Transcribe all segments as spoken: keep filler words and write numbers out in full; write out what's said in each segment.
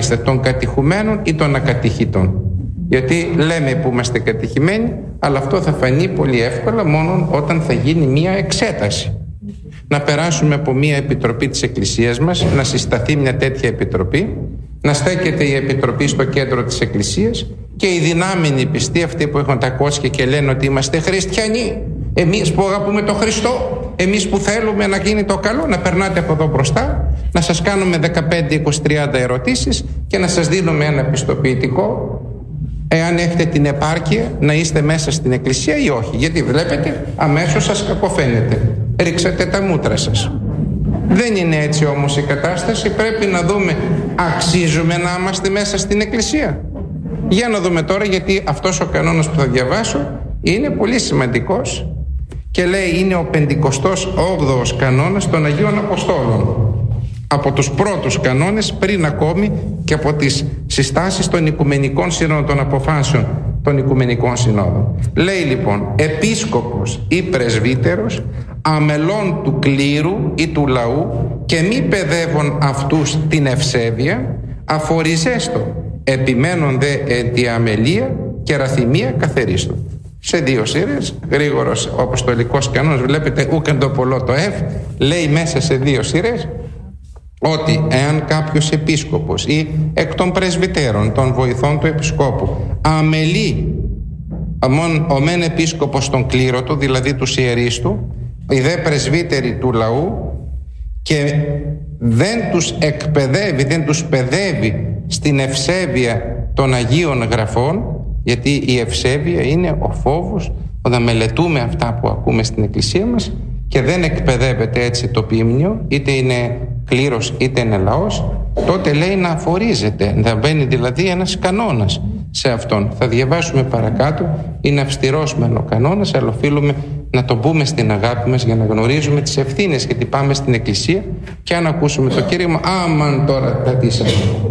είμαστε, των κατηχουμένων ή των ακατηχητών? Γιατί λέμε που είμαστε κατηχημένοι, αλλά αυτό θα φανεί πολύ εύκολα μόνο όταν θα γίνει μία εξέταση. Να περάσουμε από μία επιτροπή της Εκκλησίας μας, να συσταθεί μια τέτοια επιτροπή, να στέκεται η επιτροπή στο κέντρο της Εκκλησίας και οι δυνάμενοι πιστοί, αυτοί που έχουν τα κόσια και λένε ότι είμαστε χριστιανοί, εμείς που αγαπούμε τον Χριστό, εμείς που θέλουμε να γίνει το καλό, να περνάτε από εδώ μπροστά, να σας κάνουμε δεκαπέντε, είκοσι, τριάντα ερωτήσεις και να σας δίνουμε ένα πιστοποιητικό εάν έχετε την επάρκεια να είστε μέσα στην Εκκλησία ή όχι. Γιατί βλέπετε, αμέσως σας κακοφαίνεται. Ρίξατε τα μούτρα σας. Δεν είναι έτσι όμως η κατάσταση. Πρέπει να δούμε, αξίζουμε να είμαστε μέσα στην Εκκλησία? Για να δούμε τώρα, γιατί αυτός ο κανόνας που θα διαβάσω είναι πολύ σημαντικός και λέει είναι ο πεντηκοστός όγδοος κανόνας των Αγίων Αποστόλων. Από τους πρώτους κανόνες, πριν ακόμη και από τις συστάσεις των Οικουμενικών Συνόδων, των αποφάσεων των Οικουμενικών Συνόδων. Λέει λοιπόν, επίσκοπος ή πρεσβύτερος, αμελών του κλήρου ή του λαού και μη παιδεύων αυτούς την ευσέβεια, αφοριζέστο, επιμένων δε εν τη αμελία και ραθυμία καθερίστο. Σε δύο σειρές, γρήγορος ο αποστολικός κανόνας, βλέπετε ούκεν το πολλό το εφ, λέει μέσα σε δύο σειρές ότι εάν κάποιος επίσκοπος ή εκ των πρεσβυτέρων, των βοηθών του επισκόπου, αμελεί ο μεν επίσκοπος τον κλήρο του, δηλαδή τους ιερείς του, οι δε πρεσβύτεροι του λαού, και δεν τους εκπαιδεύει, δεν τους παιδεύει στην ευσέβεια των Αγίων Γραφών, γιατί η ευσέβεια είναι ο φόβος όταν μελετούμε αυτά που ακούμε στην Εκκλησία μας και δεν εκπαιδεύεται έτσι το ποίμνιο, είτε είναι κλήρος είτε είναι λαός, τότε λέει να αφορίζεται, να μπαίνει δηλαδή ένας κανόνας σε αυτόν. Θα διαβάσουμε παρακάτω, είναι αυστηρός μεν ο κανόνας, αλλά οφείλουμε να τον πούμε στην αγάπη μας για να γνωρίζουμε τις ευθύνες, γιατί πάμε στην Εκκλησία και αν ακούσουμε το κήρυγμα, άμαν τώρα πατήσαμε.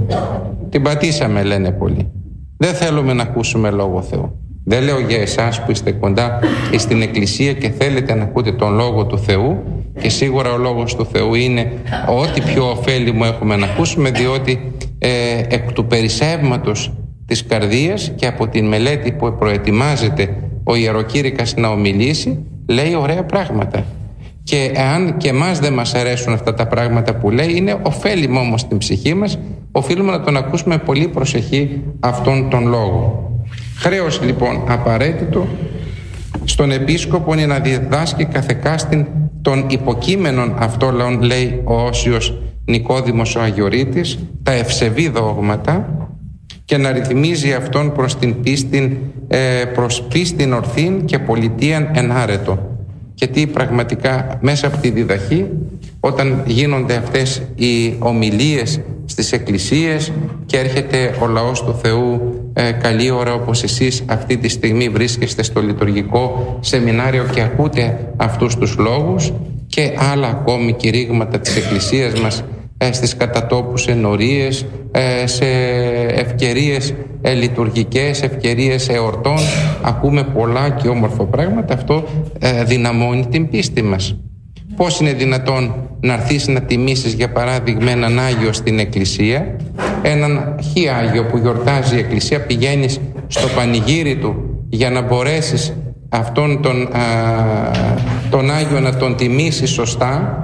Την πατήσαμε, λένε πολλοί. Δεν θέλουμε να ακούσουμε Λόγο Θεού. Δεν λέω για εσάς που είστε κοντά στην Εκκλησία και θέλετε να ακούτε τον Λόγο του Θεού, και σίγουρα ο Λόγος του Θεού είναι ό,τι πιο ωφέλιμο έχουμε να ακούσουμε, διότι ε, εκ του περισσεύματος της καρδίας και από την μελέτη που προετοιμάζεται ο ιεροκήρυκας να ομιλήσει, λέει ωραία πράγματα. Και εάν και εμάς δεν μας αρέσουν αυτά τα πράγματα που λέει, είναι ωφέλιμο όμως στην ψυχή μας, οφείλουμε να τον ακούσουμε πολύ προσεχή αυτόν τον λόγο. Χρέος λοιπόν απαραίτητο στον επίσκοπο είναι να διδάσκει καθεκάστην των υποκείμενων αυτών λαών, λέει ο Όσιος Νικόδημος ο Αγιορείτης, τα ευσεβή δόγματα, και να ρυθμίζει αυτόν προς την πίστην, ε, προς πίστην ορθήν και πολιτείαν ενάρετο. Γιατί πραγματικά μέσα από τη διδαχή, όταν γίνονται αυτές οι ομιλίες στις εκκλησίες και έρχεται ο λαός του Θεού ε, καλή ώρα, όπως εσείς αυτή τη στιγμή βρίσκεστε στο λειτουργικό σεμινάριο και ακούτε αυτούς τους λόγους και άλλα ακόμη κηρύγματα της εκκλησίας μας, ε, στις κατατόπους ενορίες, ε, σε ευκαιρίες ε, λειτουργικές, ευκαιρίες εορτών, ακούμε πολλά και όμορφα πράγματα. Αυτό ε, δυναμώνει την πίστη μας. Πώς είναι δυνατόν να έρθεις να τιμήσεις για παράδειγμα έναν Άγιο στην εκκλησία, έναν χι Άγιο που γιορτάζει η εκκλησία, πηγαίνεις στο πανηγύρι του για να μπορέσεις αυτόν τον, α, τον Άγιο να τον τιμήσεις σωστά,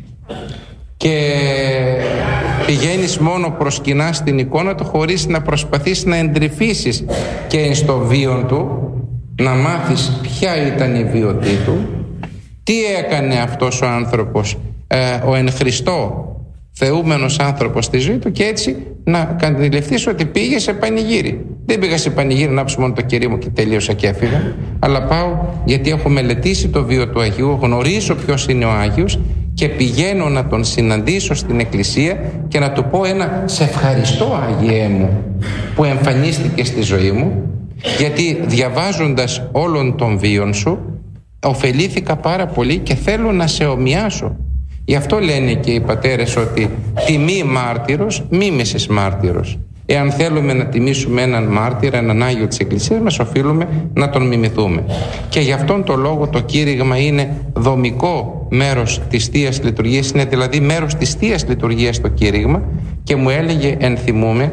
και πηγαίνεις μόνο προσκυνάς την εικόνα του χωρίς να προσπαθείς να εντρυφήσεις και στο βίον του, να μάθεις ποια ήταν η βιωτή του, τι έκανε αυτός ο άνθρωπος, ε, ο εν Χριστώ θεούμενος άνθρωπος στη ζωή του, και έτσι να αντιληφθείς ότι πήγε σε πανηγύρι. Δεν πήγα σε πανηγύρι να άψω μόνο το κερί μου και τελείωσα και έφυγα, αλλά πάω γιατί έχω μελετήσει το βίο του Αγίου, γνωρίζω ποιος είναι ο Άγιος και πηγαίνω να τον συναντήσω στην εκκλησία και να του πω ένα «Σε ευχαριστώ Άγιέ μου που εμφανίστηκε στη ζωή μου, γιατί διαβάζοντας όλων των βίων σου ωφελήθηκα πάρα πολύ και θέλω να σε ομοιάσω». Γι' αυτό λένε και οι πατέρες ότι τιμή μάρτυρος, μίμησης μάρτυρος. Εάν θέλουμε να τιμήσουμε έναν μάρτυρα, έναν Άγιο της Εκκλησίας μας, οφείλουμε να τον μιμηθούμε. Και γι' αυτόν τον λόγο το κήρυγμα είναι δομικό μέρος της Θείας Λειτουργίας, είναι δηλαδή μέρος της Θείας Λειτουργίας το κήρυγμα, και μου έλεγε, ενθυμούμε,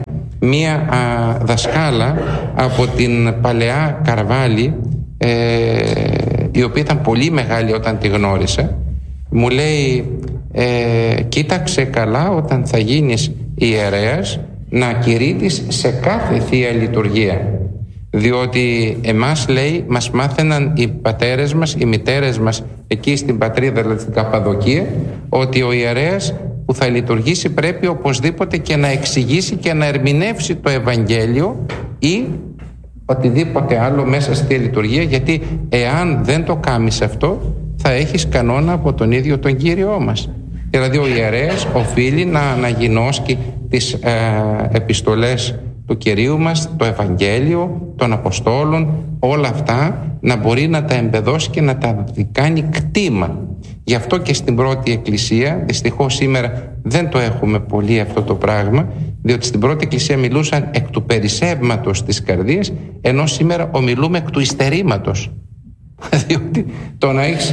μία α, δασκάλα από την παλαιά Καρβάλη, ε, η οποία ήταν πολύ μεγάλη όταν τη γνώρισα. Μου λέει, ε, κοίταξε καλά όταν θα γίνεις ιερέας να κηρύττεις σε κάθε Θεία Λειτουργία, διότι εμάς, λέει, μας μάθαιναν οι πατέρες μας, οι μητέρες μας εκεί στην πατρίδα, δηλαδή στην Καπαδοκία, ότι ο ιερέας που θα λειτουργήσει πρέπει οπωσδήποτε και να εξηγήσει και να ερμηνεύσει το Ευαγγέλιο ή οτιδήποτε άλλο μέσα στη λειτουργία, γιατί εάν δεν το κάνεις αυτό θα έχεις κανόνα από τον ίδιο τον Κύριό μας. Δηλαδή ο ιερέας οφείλει να αναγινώσκει τις ε, επιστολές του Κυρίου μας, το Ευαγγέλιο των Αποστόλων, όλα αυτά να μπορεί να τα εμπεδώσει και να τα κάνει κτήμα. Γι' αυτό και στην πρώτη Εκκλησία, δυστυχώς σήμερα δεν το έχουμε πολύ αυτό το πράγμα, διότι στην πρώτη Εκκλησία μιλούσαν εκ του περισσεύματος της καρδίας, ενώ σήμερα ομιλούμε εκ του υστερήματος. Διότι το να έχεις,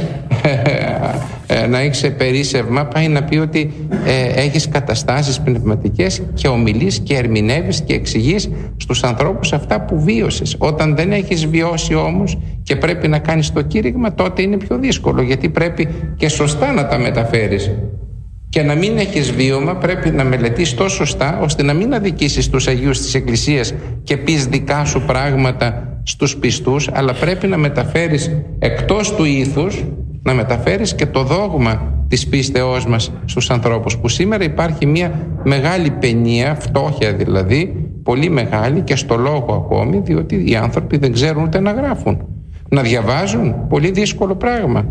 ε, να έχεις περίσσευμα πάει να πει ότι ε, έχεις καταστάσεις πνευματικές και ομιλείς και ερμηνεύεις και εξηγείς στους ανθρώπους αυτά που βίωσες. Όταν δεν έχεις βιώσει όμως και πρέπει να κάνεις το κήρυγμα, τότε είναι πιο δύσκολο, γιατί πρέπει και σωστά να τα μεταφέρεις. Και να μην έχεις βίωμα πρέπει να μελετείς τόσο σωστά ώστε να μην αδικήσεις τους Αγίους της Εκκλησίας και πεις δικά σου πράγματα στους πιστούς, αλλά πρέπει να μεταφέρεις εκτός του ήθους, να μεταφέρεις και το δόγμα της πίστεώς μας στους ανθρώπους, που σήμερα υπάρχει μια μεγάλη παινία, φτώχεια δηλαδή, πολύ μεγάλη και στο λόγο ακόμη, διότι οι άνθρωποι δεν ξέρουν ούτε να γράφουν. Να διαβάζουν, πολύ δύσκολο πράγμα.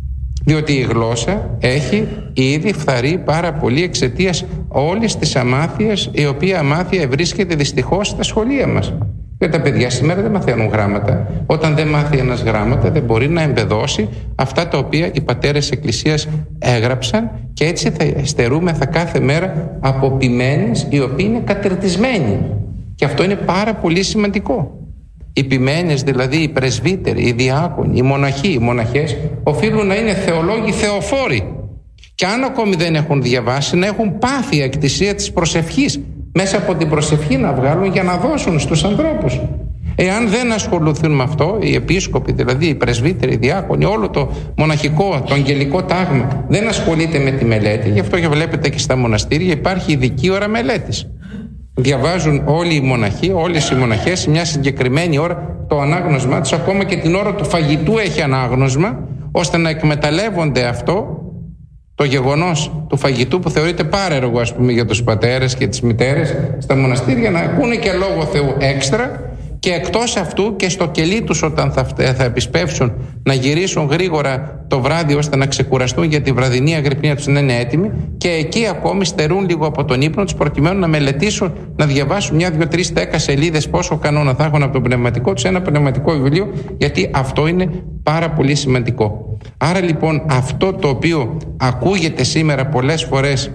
Διότι η γλώσσα έχει ήδη φθαρεί πάρα πολύ εξαιτίας όλης της αμάθειας, η οποία αμάθεια βρίσκεται δυστυχώς στα σχολεία μας. Και τα παιδιά σήμερα δεν μαθαίνουν γράμματα. Όταν δεν μάθει ένας γράμματα, δεν μπορεί να εμπεδώσει αυτά τα οποία οι πατέρες της Εκκλησίας έγραψαν, και έτσι θα στερούμεθα κάθε μέρα από ποιμένες οι οποίοι είναι κατερτισμένοι. Και αυτό είναι πάρα πολύ σημαντικό. Οι ποιμένες, δηλαδή οι πρεσβύτεροι, οι διάκονοι, οι μοναχοί, οι μοναχές, οφείλουν να είναι θεολόγοι θεοφόροι. Και αν ακόμη δεν έχουν διαβάσει, να έχουν πάθει η εκτισία της προσευχής, μέσα από την προσευχή να βγάλουν για να δώσουν στους ανθρώπους. Εάν δεν ασχοληθούν με αυτό, οι επίσκοποι, δηλαδή οι πρεσβύτεροι, οι διάκονοι, όλο το μοναχικό, το αγγελικό τάγμα δεν ασχολείται με τη μελέτη, γι' αυτό και βλέπετε και στα μοναστήρια υπάρχει ειδική ώρα μελέτης. Διαβάζουν όλοι οι μοναχοί, όλες οι μοναχές, μια συγκεκριμένη ώρα το ανάγνωσμά τους, ακόμα και την ώρα του φαγητού έχει ανάγνωσμα, ώστε να εκμεταλλεύονται αυτό το γεγονός του φαγητού, που θεωρείται πάρεργο, ας πούμε, για τους πατέρες και τις μητέρες στα μοναστήρια, να ακούνε και λόγο Θεού έξτρα, και εκτός αυτού και στο κελί τους όταν θα, θα επισπεύσουν να γυρίσουν γρήγορα το βράδυ ώστε να ξεκουραστούν για τη βραδινή αγρυπνία τους, να είναι έτοιμοι, και εκεί ακόμη στερούν λίγο από τον ύπνο τους προκειμένου να μελετήσουν, να διαβάσουν μια, δύο, τρεις, δέκα σελίδες, πόσο κανόνα θα έχουν από το πνευματικό τους, ένα πνευματικό βιβλίο, γιατί αυτό είναι πάρα πολύ σημαντικό. Άρα λοιπόν αυτό το οποίο ακούγεται σήμερα πολλές φορές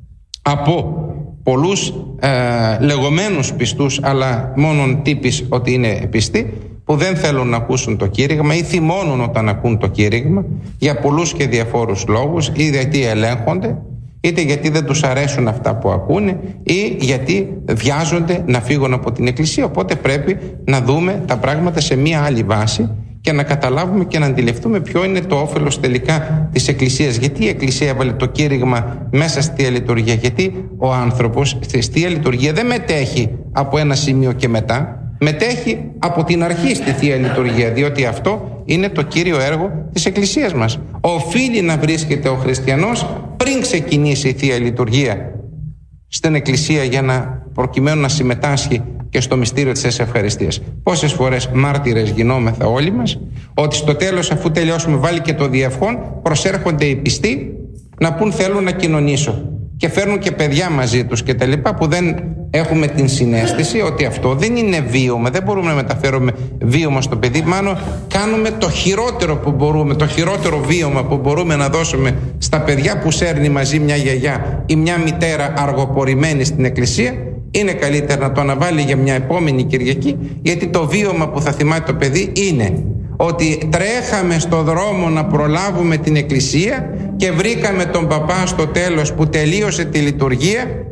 από πολλούς ε, λεγόμενους πιστούς, αλλά μόνον τύπης ότι είναι πιστοί, που δεν θέλουν να ακούσουν το κήρυγμα ή θυμώνουν όταν ακούν το κήρυγμα για πολλούς και διαφόρους λόγους, ή γιατί ελέγχονται, είτε γιατί δεν τους αρέσουν αυτά που ακούνε, ή γιατί βιάζονται να φύγουν από την Εκκλησία. Οπότε πρέπει να δούμε τα πράγματα σε μία άλλη βάση και να καταλάβουμε και να αντιληφθούμε ποιο είναι το όφελος τελικά της Εκκλησίας. Γιατί η Εκκλησία έβαλε το κήρυγμα μέσα στη Θεία Λειτουργία? Γιατί ο άνθρωπος στη Θεία Λειτουργία δεν μετέχει από ένα σημείο και μετά, μετέχει από την αρχή στη Θεία Λειτουργία, διότι αυτό είναι το κύριο έργο της Εκκλησίας μας. Οφείλει να βρίσκεται ο χριστιανός πριν ξεκινήσει η Θεία Λειτουργία στην Εκκλησία, για να προκειμένου να συμμετάσχει και στο μυστήριο της ευχαριστίας. Πόσες φορές μάρτυρες γινόμεθα όλοι μας, ότι στο τέλος, αφού τελειώσουμε βάλει και το διευχόν, προσέρχονται οι πιστοί να πούν θέλουν να κοινωνήσω, και φέρνουν και παιδιά μαζί τους και τα λοιπά, που δεν έχουμε την συναίσθηση ότι αυτό δεν είναι βίωμα, δεν μπορούμε να μεταφέρουμε βίωμα στο παιδί, μάλλον κάνουμε το χειρότερο που μπορούμε, το χειρότερο βίωμα που μπορούμε να δώσουμε στα παιδιά που σέρνει μαζί μια γιαγιά ή μια μητέρα αργοπορημένη στην Εκκλησία. Είναι καλύτερα να το αναβάλει για μια επόμενη Κυριακή, γιατί το βίωμα που θα θυμάται το παιδί είναι ότι τρέχαμε στο δρόμο να προλάβουμε την Εκκλησία και βρήκαμε τον παπά στο τέλος που τελείωσε τη λειτουργία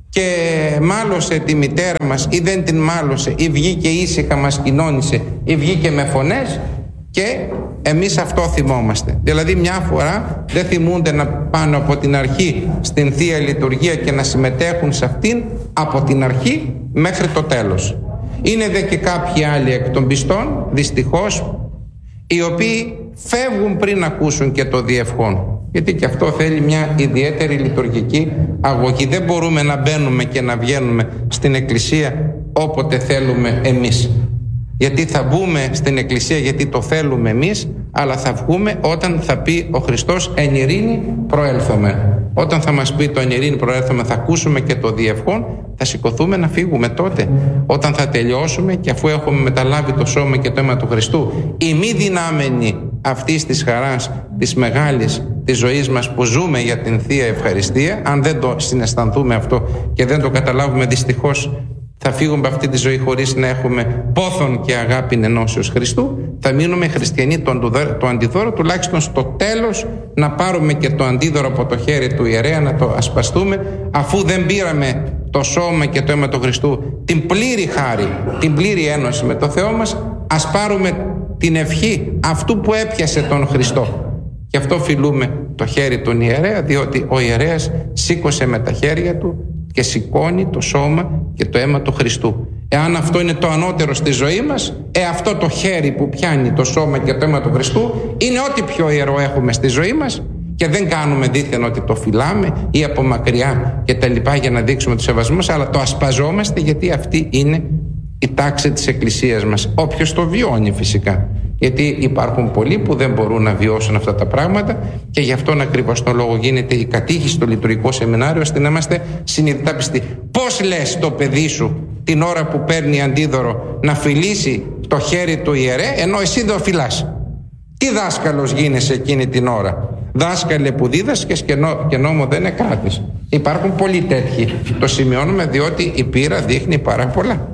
και μάλωσε τη μητέρα μας ή δεν την μάλωσε ή βγήκε ήσυχα μας κοινώνησε ή βγήκε με φωνές, και εμείς αυτό θυμόμαστε. Δηλαδή μια φορά δεν θυμούνται να πάνε από την αρχή στην Θεία Λειτουργία και να συμμετέχουν σε αυτήν από την αρχή μέχρι το τέλος. Είναι δε και κάποιοι άλλοι εκ των πιστών, δυστυχώς, οι οποίοι φεύγουν πριν ακούσουν και το διευχόν, γιατί και αυτό θέλει μια ιδιαίτερη λειτουργική αγωγή. Δεν μπορούμε να μπαίνουμε και να βγαίνουμε στην Εκκλησία όποτε θέλουμε εμείς, γιατί θα μπούμε στην Εκκλησία γιατί το θέλουμε εμείς, αλλά θα βγούμε όταν θα πει ο Χριστός εν ειρήνη προέλθομαι. Όταν θα μας πει το εν ειρήνη προέλθομαι, θα ακούσουμε και το διευχόν, θα σηκωθούμε να φύγουμε τότε, όταν θα τελειώσουμε και αφού έχουμε μεταλάβει το σώμα και το αίμα του Χριστού. Οι μη δυνάμενοι αυτής της χαράς, της μεγάλης της ζωής μας που ζούμε για την Θεία Ευχαριστία, αν δεν το συναισθανθούμε αυτό και δεν το καταλάβουμε, δυστυχώς θα φύγουμε από αυτή τη ζωή χωρίς να έχουμε πόθον και αγάπη ενώσεως Χριστού. Θα μείνουμε χριστιανοί το αντιδώρο, τουλάχιστον στο τέλος να πάρουμε και το αντίδωρο από το χέρι του ιερέα, να το ασπαστούμε, αφού δεν πήραμε το σώμα και το αίμα του Χριστού, την πλήρη χάρη, την πλήρη ένωση με το Θεό μας, ας πάρουμε την ευχή αυτού που έπιασε τον Χριστό. Γι' αυτό φιλούμε το χέρι του ιερέα, διότι ο ιερέας σήκωσε με τα χέρια του και σηκώνει το σώμα και το αίμα του Χριστού. Εάν αυτό είναι το ανώτερο στη ζωή μας, ε, αυτό το χέρι που πιάνει το σώμα και το αίμα του Χριστού είναι ό,τι πιο ιερό έχουμε στη ζωή μας, και δεν κάνουμε δίθεν ότι το φυλάμε ή από μακριά και τα λοιπά για να δείξουμε το σεβασμό μας, αλλά το ασπαζόμαστε, γιατί αυτή είναι η τάξη της Εκκλησίας μας. Όποιος το βιώνει φυσικά. Γιατί υπάρχουν πολλοί που δεν μπορούν να βιώσουν αυτά τα πράγματα, και γι' αυτόν ακριβώς τον λόγο γίνεται η κατήχηση στο λειτουργικό σεμινάριο, ώστε να είμαστε συνειδητά πιστοί. Πώς λες το παιδί σου την ώρα που παίρνει αντίδωρο να φιλήσει το χέρι του ιερέα, ενώ εσύ δεν το φυλάς? Τι δάσκαλος γίνεσαι εκείνη την ώρα? Δάσκαλε που δίδασκες και, νό, και νόμο δεν εκράτης. Υπάρχουν πολλοί τέτοιοι. Το σημειώνουμε διότι η πείρα δείχνει πάρα πολλά.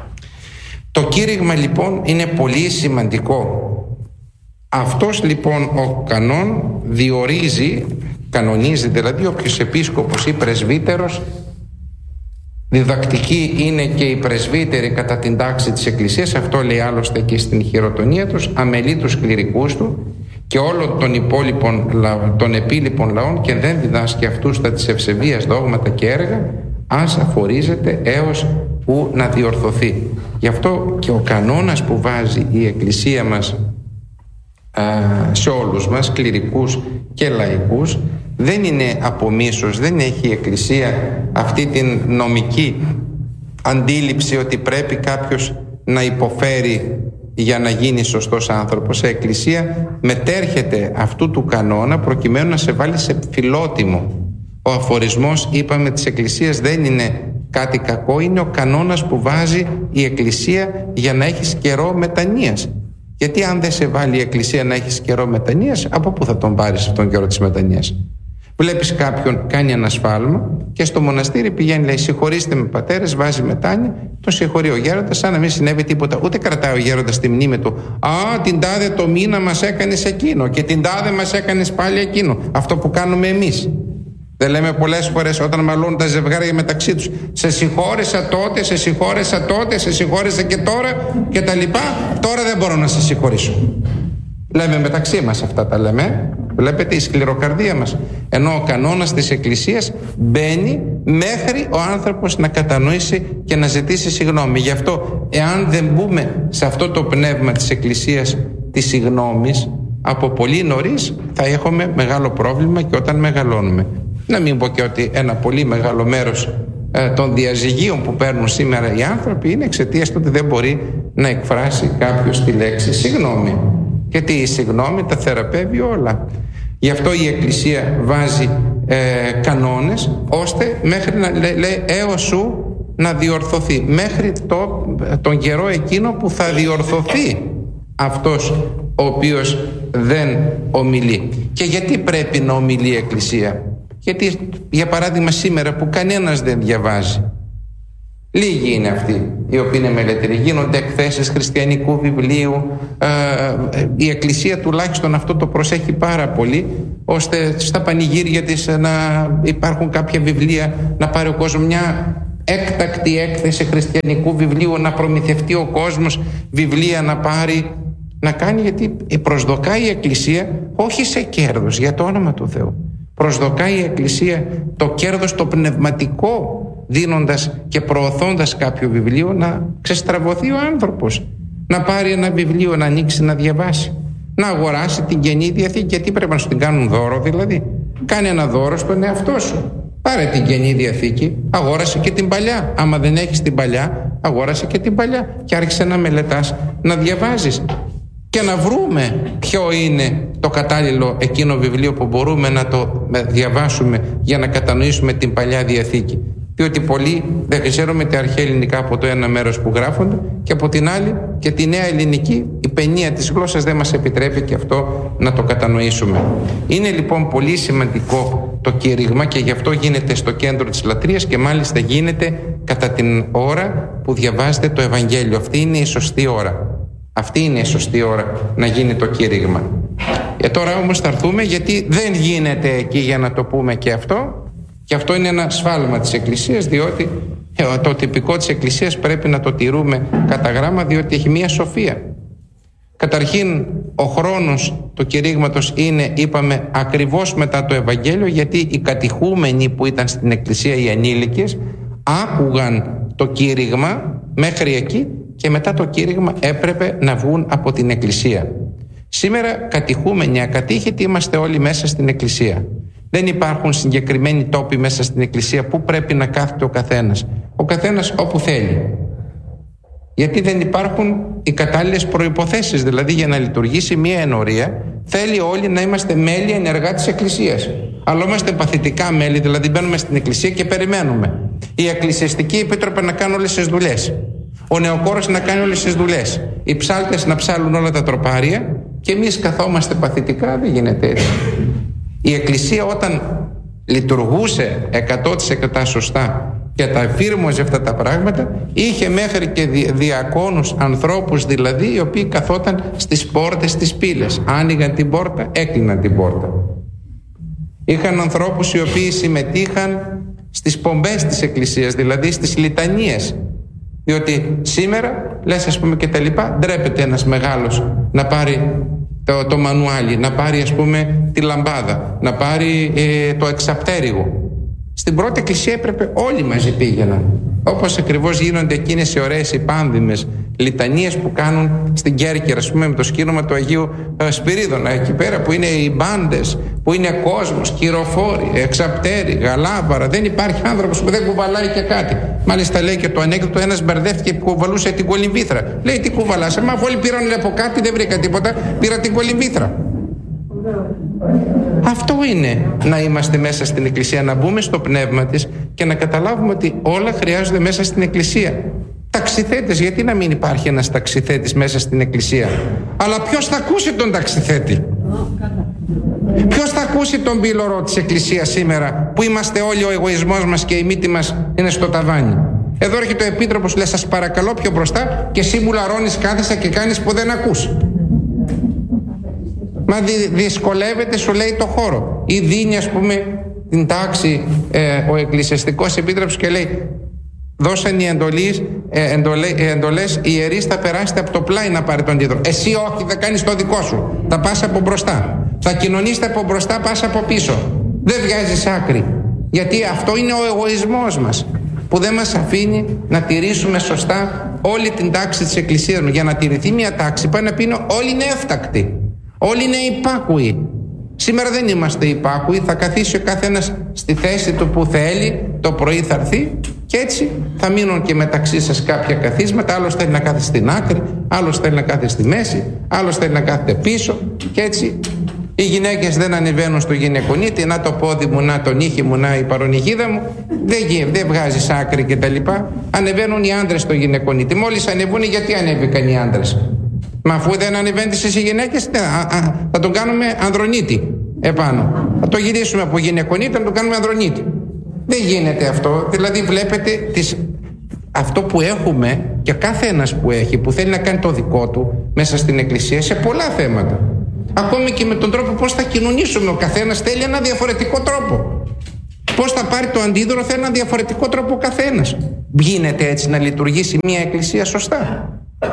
Το κήρυγμα λοιπόν είναι πολύ σημαντικό. Αυτός λοιπόν ο κανόν διορίζει, κανονίζει δηλαδή, όποιος επίσκοπος ή πρεσβύτερος, διδακτικοί είναι και οι πρεσβύτεροι κατά την τάξη της Εκκλησίας, αυτό λέει άλλωστε και στην χειροτονία τους, αμελεί τους κληρικούς του και όλων των υπόλοιπων των επίλοιπων λαών, και δεν διδάσκει αυτούς τα της ευσεβίας δόγματα και έργα, ας αφορίζεται έως που να διορθωθεί. Γι' αυτό και ο κανόνας που βάζει η Εκκλησία μας α, σε όλους μας, κληρικούς και λαϊκούς, δεν είναι από μίσος, δεν έχει η Εκκλησία αυτή την νομική αντίληψη ότι πρέπει κάποιος να υποφέρει για να γίνει σωστός άνθρωπος. Η Εκκλησία μετέρχεται αυτού του κανόνα προκειμένου να σε βάλει σε φιλότιμο. Ο αφορισμός, είπαμε, της Εκκλησίας δεν είναι κάτι κακό, είναι ο κανόνας που βάζει η Εκκλησία για να έχεις καιρό μετανοίας. Γιατί αν δεν σε βάλει η Εκκλησία να έχεις καιρό μετανοίας, από πού θα τον πάρεις αυτόν τον καιρό της μετανοίας? Βλέπεις κάποιον κάνει ένα σφάλμα και στο μοναστήρι πηγαίνει, λέει συγχωρήστε με πατέρες, βάζει μετάνοια, τον συγχωρεί ο γέροντας σαν να μην συνέβη τίποτα. Ούτε κρατάει ο γέροντας τη μνήμη του. Α, την τάδε το μήνα μας έκανες εκείνο και την τάδε μας έκανες πάλι εκείνο. Αυτό που κάνουμε εμείς. Δεν λέμε πολλές φορές όταν μαλώνουν τα ζευγάρια μεταξύ τους, σε συγχώρεσα τότε, σε συγχώρεσα τότε, σε συγχώρεσα και τώρα και τα λοιπά, τώρα δεν μπορώ να σε συγχωρήσω. Λέμε μεταξύ μας αυτά τα λέμε. Βλέπετε η σκληροκαρδία μας. Ενώ ο κανόνας της Εκκλησίας μπαίνει μέχρι ο άνθρωπος να κατανοήσει και να ζητήσει συγγνώμη. Γι' αυτό εάν δεν μπούμε σε αυτό το πνεύμα της Εκκλησίας της συγγνώμης από πολύ νωρίς, θα έχουμε μεγάλο πρόβλημα και όταν μεγαλώνουμε. Να μην πω και ότι ένα πολύ μεγάλο μέρος ε, των διαζυγίων που παίρνουν σήμερα οι άνθρωποι είναι εξαιτίας του ότι δεν μπορεί να εκφράσει κάποιος τη λέξη συγγνώμη. Γιατί η συγγνώμη τα θεραπεύει όλα. Γι' αυτό η Εκκλησία βάζει ε, κανόνες ώστε μέχρι να λέει, λέει έως σου να διορθωθεί, μέχρι το, τον καιρό εκείνο που θα διορθωθεί αυτός ο οποίος δεν ομιλεί. Και γιατί πρέπει να ομιλεί η Εκκλησία? Γιατί για παράδειγμα σήμερα που κανένας δεν διαβάζει, Λίγοι είναι αυτοί οι οποίοι είναι μελετηροί. Γίνονται εκθέσεις χριστιανικού βιβλίου. Ε, η Εκκλησία τουλάχιστον αυτό το προσέχει πάρα πολύ, ώστε στα πανηγύρια της να υπάρχουν κάποια βιβλία, να πάρει ο κόσμος μια έκτακτη έκθεση χριστιανικού βιβλίου, να προμηθευτεί ο κόσμος βιβλία να πάρει, να κάνει, γιατί προσδοκάει η Εκκλησία όχι σε κέρδος, για το όνομα του Θεού. Προσδοκάει η Εκκλησία το κέρδος το πνευματικό, δίνοντας και προωθώντας κάποιο βιβλίο, να ξεστραβωθεί ο άνθρωπος, να πάρει ένα βιβλίο, να ανοίξει, να διαβάσει, να αγοράσει την Καινή Διαθήκη. Γιατί πρέπει να σου την κάνουν δώρο? Δηλαδή κάνε ένα δώρο στον εαυτό σου. Πάρε την Καινή Διαθήκη, αγόρασε και την Παλιά. Άμα δεν έχεις την Παλιά, αγόρασε και την Παλιά και άρχισε να μελετάς, να διαβάζεις και να βρούμε ποιο είναι το κατάλληλο εκείνο βιβλίο που μπορούμε να το διαβάσουμε για να κατανοήσουμε την Παλιά Διαθήκη. Διότι πολλοί δεν ξέρουμε τα αρχαία ελληνικά από το ένα μέρος που γράφονται, και από την άλλη και τη νέα ελληνική, η παινία της γλώσσας δεν μας επιτρέπει και αυτό να το κατανοήσουμε. Είναι λοιπόν πολύ σημαντικό το κήρυγμα, και γι' αυτό γίνεται στο κέντρο της λατρείας, και μάλιστα γίνεται κατά την ώρα που διαβάζετε το Ευαγγέλιο. Αυτή είναι η σωστή ώρα. Αυτή είναι η σωστή ώρα να γίνει το κήρυγμα. Ε, τώρα όμως θα έρθουμε, γιατί δεν γίνεται εκεί, για να το πούμε και αυτό. Και αυτό είναι ένα σφάλμα της Εκκλησίας, διότι το τυπικό της Εκκλησίας πρέπει να το τηρούμε κατά γράμμα, διότι έχει μία σοφία. Καταρχήν, ο χρόνος του κηρύγματος είναι, είπαμε, ακριβώς μετά το Ευαγγέλιο, γιατί οι κατηχούμενοι που ήταν στην Εκκλησία, οι ενήλικες, άκουγαν το κήρυγμα μέχρι εκεί, και μετά το κήρυγμα έπρεπε να βγουν από την Εκκλησία. Σήμερα κατηχούμενοι, ακατήχητοι, είμαστε όλοι μέσα στην Εκκλησία. Δεν υπάρχουν συγκεκριμένοι τόποι μέσα στην Εκκλησία που πρέπει να κάθεται ο καθένας. Ο καθένας όπου θέλει. Γιατί δεν υπάρχουν οι κατάλληλες προϋποθέσεις. Δηλαδή, για να λειτουργήσει μία ενορία, θέλει όλοι να είμαστε μέλη ενεργά της Εκκλησίας. Αλλά είμαστε παθητικά μέλη, δηλαδή μπαίνουμε στην Εκκλησία και περιμένουμε. Οι εκκλησιαστικοί επίτροποι να κάνουν όλες τις δουλειές. Ο νεοκόρος να κάνει όλες τις δουλειές. Οι ψάλτες να ψάλουν όλα τα τροπάρια, και εμείς καθόμαστε παθητικά. Δεν γίνεται έτσι. Η Εκκλησία, όταν λειτουργούσε εκατό τοις εκατό σωστά και τα εφήρμοζε αυτά τα πράγματα, είχε μέχρι και διακόνους, ανθρώπους δηλαδή, οι οποίοι καθόταν στις πόρτες της πύλες. Άνοιγαν την πόρτα, έκλειναν την πόρτα. Είχαν ανθρώπους οι οποίοι συμμετείχαν στις πομπές της Εκκλησίας, δηλαδή στις λιτανίες. Διότι σήμερα, λες ας πούμε και τα λοιπά, ντρέπεται ένας μεγάλος να πάρει το, το μανουάλι, να πάρει ας πούμε τη λαμπάδα, να πάρει ε, το εξαπτέρυγο. Στην πρώτη Εκκλησία έπρεπε όλοι μαζί πήγαιναν. Όπως ακριβώς γίνονται εκείνες οι ωραίες υπάνδημες λιτανίες που κάνουν στην Κέρκυρα, ας πούμε, με το σκήνομα του Αγίου Σπυρίδωνα, εκεί πέρα που είναι οι μπάντες, που είναι κόσμος, κυροφόροι, εξαπτέρι, γαλάβαρα. Δεν υπάρχει άνθρωπος που δεν κουβαλάει και κάτι. Μάλιστα λέει και το ανέκδοτο, ένας μπερδεύτηκε που κουβαλούσε την κολυμβήθρα. Λέει, τι κουβαλάσε? Μα αφού όλοι πήραν από κάτι, δεν βρήκα τίποτα, πήρα την κολυμβήθρα. Αυτό είναι να είμαστε μέσα στην Εκκλησία, να μπούμε στο πνεύμα της και να καταλάβουμε ότι όλα χρειάζονται μέσα στην Εκκλησία. Ταξιθέτες, γιατί να μην υπάρχει ένας ταξιθέτης μέσα στην Εκκλησία? Αλλά ποιος θα ακούσει τον ταξιθέτη? Ποιος θα ακούσει τον πύλωρο της Εκκλησίας σήμερα, που είμαστε όλοι, ο εγωισμός μας και η μύτη μας είναι στο ταβάνι? Εδώ έρχεται ο επίτροπος, λέει, σας παρακαλώ πιο μπροστά, και εσύ μου λαρώνεις, κάθεσαι και κάνεις που δεν ακούς. Μα δυ, δυσκολεύεται, σου λέει, το χώρο. Ή δίνει ας πούμε την τάξη ε, ο εκκλησιαστικός επίτροπος και λέει, δώσαν οι εντολές, ε, εντολέ, ε, εντολές, οι ιερείς θα περάσετε από το πλάι να πάρει τον τίτλο. Εσύ όχι, θα κάνεις το δικό σου. Θα πας από μπροστά. Θα κοινωνήσετε από μπροστά, πας από πίσω. Δεν βγάζεις άκρη. Γιατί αυτό είναι ο εγωισμός μας, που δεν μας αφήνει να τηρήσουμε σωστά όλη την τάξη της Εκκλησίας μας. Για να τηρηθεί μια τάξη πάει να πει όλοι είναι εύτακτοι. Όλοι είναι υπάκουοι. Σήμερα δεν είμαστε υπάκουοι. Θα καθίσει ο καθένας στη θέση του που θέλει. Το πρωί θα έρθει και έτσι θα μείνουν και μεταξύ σας κάποια καθίσματα. Άλλος θέλει να κάθεται στην άκρη, άλλος θέλει να κάθεται στη μέση, άλλος θέλει να κάθεται πίσω. Και έτσι οι γυναίκες δεν ανεβαίνουν στο γυναικονίτη. Να το πόδι μου, να το νύχι μου, να η παρονυχίδα μου. Δεν, δεν βγάζεις άκρη κτλ. Ανεβαίνουν οι άντρες στο γυναικονίτη. Μόλις ανεβούν, γιατί ανέβηκαν οι άντρες? Μα αφού δεν ανεβαίνετε στις γυναίκες, α, α, θα τον κάνουμε ανδρονίτη επάνω. Θα το γυρίσουμε από γυναικονίτη, θα τον κάνουμε ανδρονίτη. Δεν γίνεται αυτό. Δηλαδή βλέπετε τις, α, αυτό που έχουμε και κάθε ένας που έχει, που θέλει να κάνει το δικό του μέσα στην Εκκλησία σε πολλά θέματα. Ακόμη και με τον τρόπο πώς θα κοινωνήσουμε. Ο καθένας θέλει ένα διαφορετικό τρόπο. Πώς θα πάρει το αντίδωρο θέλει ένα διαφορετικό τρόπο ο καθένας. Γίνεται έτσι να λειτουργήσει μια Εκκλησία σωστά?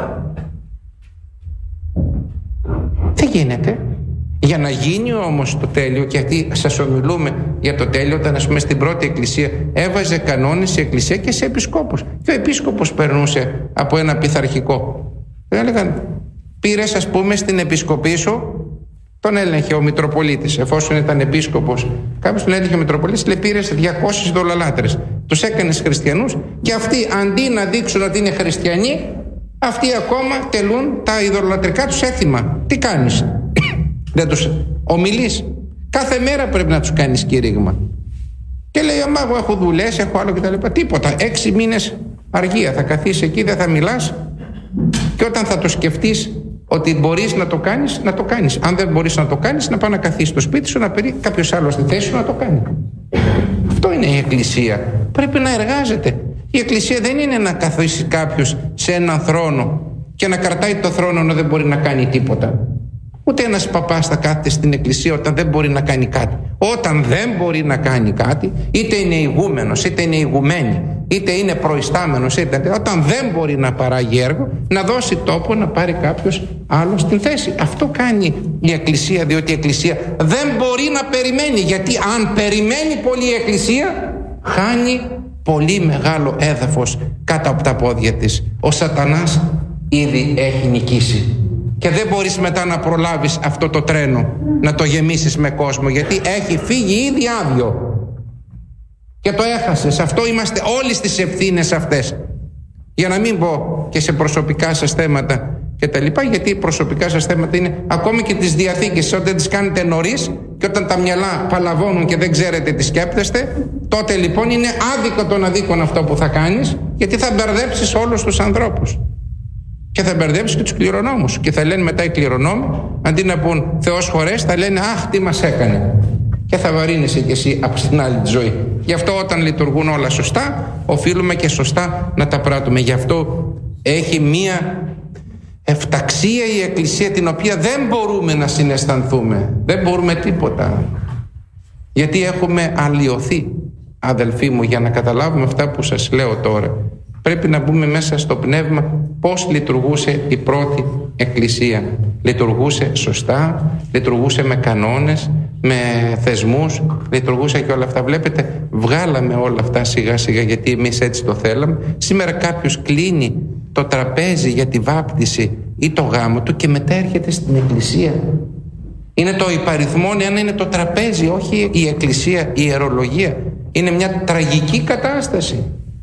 Δεν γίνεται. Για να γίνει όμως το τέλειο, και γιατί σας ομιλούμε για το τέλειο, όταν ας πούμε στην πρώτη Εκκλησία έβαζε κανόνες η Εκκλησία και σε επισκόπους, και ο επίσκοπος περνούσε από ένα πειθαρχικό. Έλεγαν, πήρες ας πούμε στην επισκοπή σου, τον έλεγχε ο Μητροπολίτης, εφόσον ήταν επίσκοπος, κάποιος τον έλεγχε ο Μητροπολίτης, λέει, πήρες διακόσιους δολολάτρες, τους έκανες χριστιανούς, και αυτοί αντί να δείξουν ότι είναι χριστιανοί, αυτοί ακόμα τελούν τα ειδωλολατρικά τους έθιμα. Τι κάνεις? Δεν τους ομιλείς? Κάθε μέρα πρέπει να τους κάνεις κήρυγμα. Και λέει, αμά εγώ έχω δουλειές, έχω άλλο κτλ. Τίποτα, έξι μήνες αργία. Θα καθίσεις εκεί, δεν θα μιλάς, και όταν θα το σκεφτείς ότι μπορείς να το κάνεις, να το κάνεις. Αν δεν μπορείς να το κάνεις, να πάει να καθίσεις στο σπίτι σου, να περί κάποιος άλλος στη θέση σου να το κάνει. Αυτό είναι η Εκκλησία. Πρέπει να εργάζεται. Η Εκκλησία δεν είναι να καθίσει κάποιος σε έναν θρόνο και να κρατάει το θρόνο ενώ δεν μπορεί να κάνει τίποτα. Ούτε ένας παπάς θα κάθεται στην Εκκλησία όταν δεν μπορεί να κάνει κάτι. Όταν δεν μπορεί να κάνει κάτι, είτε είναι ηγούμενος, είτε είναι ηγουμένη, είτε είναι προϊστάμενος, είτε όταν δεν μπορεί να παράγει έργο, να δώσει τόπο να πάρει κάποιος άλλος την θέση. Αυτό κάνει η Εκκλησία, διότι η Εκκλησία δεν μπορεί να περιμένει, γιατί αν περιμένει πολύ η Εκκλησία, χάνει πολύ μεγάλο έδαφος κάτω από τα πόδια της. Ο Σατανάς ήδη έχει νικήσει. Και δεν μπορείς μετά να προλάβεις αυτό το τρένο, να το γεμίσεις με κόσμο, γιατί έχει φύγει ήδη άδειο. Και το έχασες. Αυτό είμαστε όλοι στις ευθύνες αυτές. Για να μην πω και σε προσωπικά σας θέματα και τα λοιπά, γιατί προσωπικά σας θέματα είναι ακόμη και τις διαθήκες. Όταν τις κάνετε νωρίς και όταν τα μυαλά παλαβώνουν και δεν ξέρετε τι σκέπτεστε, τότε λοιπόν είναι άδικο των αδίκων αυτό που θα κάνεις, γιατί θα μπερδέψεις όλους τους ανθρώπους. Και θα μπερδέψεις και τους κληρονόμους. Και θα λένε μετά οι κληρονόμοι, αντί να πούν Θεός χωρές, θα λένε αχ, τι μας έκανε. Και θα βαρύνεσαι κι εσύ από την άλλη τη ζωή. Γι' αυτό όταν λειτουργούν όλα σωστά, οφείλουμε και σωστά να τα πράττουμε. Γι' αυτό έχει μία εφταξία η Εκκλησία, την οποία δεν μπορούμε να συναισθανθούμε. Δεν μπορούμε τίποτα. Γιατί έχουμε αλλοιωθεί, αδελφοί μου, για να καταλάβουμε αυτά που σας λέω τώρα. Πρέπει να μπούμε μέσα στο πνεύμα πώς λειτουργούσε η πρώτη Εκκλησία. Λειτουργούσε σωστά, λειτουργούσε με κανόνες, με θεσμούς, λειτουργούσε και όλα αυτά. Βλέπετε, βγάλαμε όλα αυτά σιγά σιγά, γιατί εμείς έτσι το θέλαμε. Σήμερα κάποιος κλείνει το τραπέζι για τη βάπτιση ή το γάμο του και μετά έρχεται στην Εκκλησία. Είναι το υπαριθμόν ένα, είναι το τραπέζι, όχι η Εκκλησία, η ιερολογία. Είναι μια τραγική κατάσταση.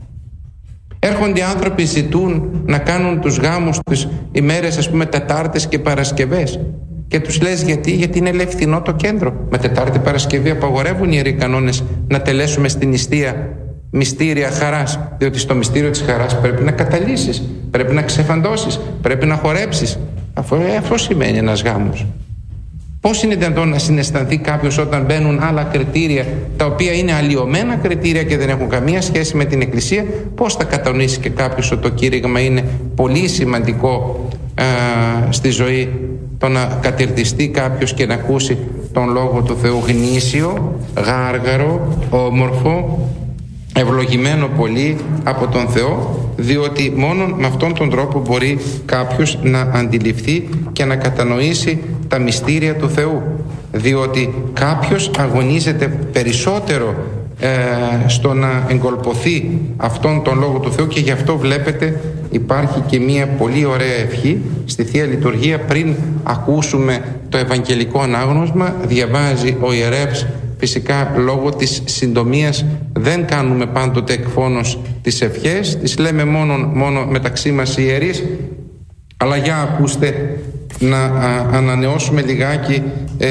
Έρχονται άνθρωποι, ζητούν να κάνουν τους γάμους τις ημέρες, ας πούμε, Τετάρτες και Παρασκευές. Και τους λες γιατί, γιατί είναι ελευθερινό το κέντρο. Με Τετάρτη Παρασκευή απαγορεύουν οι ιεροί κανόνες να τελέσουμε στην νηστεία μυστήρια χαράς. Διότι στο μυστήριο της χαράς πρέπει να καταλύσεις, πρέπει να ξεφαντώσεις, πρέπει να χορέψεις. Αυτό, αυτό σημαίνει ένας γάμος. Πώς είναι δυνατόν να συναισθανθεί κάποιος όταν μπαίνουν άλλα κριτήρια, τα οποία είναι αλλοιωμένα κριτήρια και δεν έχουν καμία σχέση με την Εκκλησία? Πώς θα κατανοήσει και κάποιος ότι το κήρυγμα είναι πολύ σημαντικό α, στη ζωή, το να κατηρτιστεί κάποιος και να ακούσει τον Λόγο του Θεού γνήσιο, γάργαρο, όμορφο, ευλογημένο πολύ από τον Θεό, διότι μόνο με αυτόν τον τρόπο μπορεί κάποιος να αντιληφθεί και να κατανοήσει τα μυστήρια του Θεού, διότι κάποιος αγωνίζεται περισσότερο ε, στο να εγκολποθεί αυτόν τον Λόγο του Θεού, και γι' αυτό βλέπετε υπάρχει και μία πολύ ωραία ευχή στη Θεία Λειτουργία. Πριν ακούσουμε το Ευαγγελικό Ανάγνωσμα, διαβάζει ο ιερεύς. Φυσικά λόγω της συντομίας δεν κάνουμε πάντοτε εκφώνως τις ευχές, τις λέμε μόνο, μόνο μεταξύ μας οι ιερείς, αλλά για ακούστε να α, ανανεώσουμε λιγάκι ε,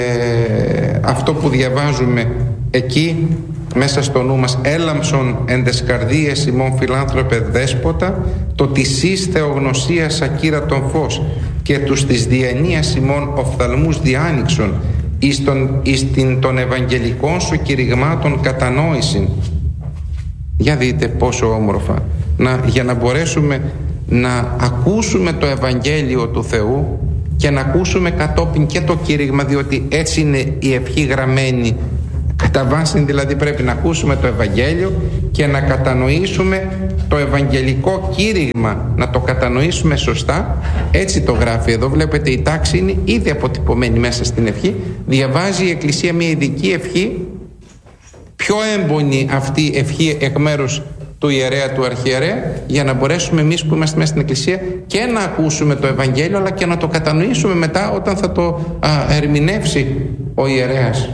αυτό που διαβάζουμε εκεί μέσα στο νου μας. Έλαμψον εν τες καρδίες ημών φιλάνθρωπε δέσποτα, το της εις θεογνωσίας ακύρατον φως, και τους της διανοίας ημών οφθαλμούς διάνοιξον, εις, τον, εις την των Ευαγγελικών σου κηρυγμάτων κατανόηση. Για δείτε πόσο όμορφα. να, για να μπορέσουμε να ακούσουμε το Ευαγγέλιο του Θεού και να ακούσουμε κατόπιν και το κήρυγμα, διότι έτσι είναι η ευχή γραμμένη κατά βάση, δηλαδή πρέπει να ακούσουμε το Ευαγγέλιο και να κατανοήσουμε το ευαγγελικό κήρυγμα, να το κατανοήσουμε σωστά. Έτσι το γράφει εδώ, βλέπετε η τάξη είναι ήδη αποτυπωμένη μέσα στην ευχή. Διαβάζει η Εκκλησία μια ειδική ευχή, πιο έμπονη αυτή η ευχή εκ μέρους του ιερέα, του αρχιερέα, για να μπορέσουμε εμείς που είμαστε μέσα στην Εκκλησία και να ακούσουμε το Ευαγγέλιο, αλλά και να το κατανοήσουμε μετά όταν θα το α, ερμηνεύσει ο ιερέας.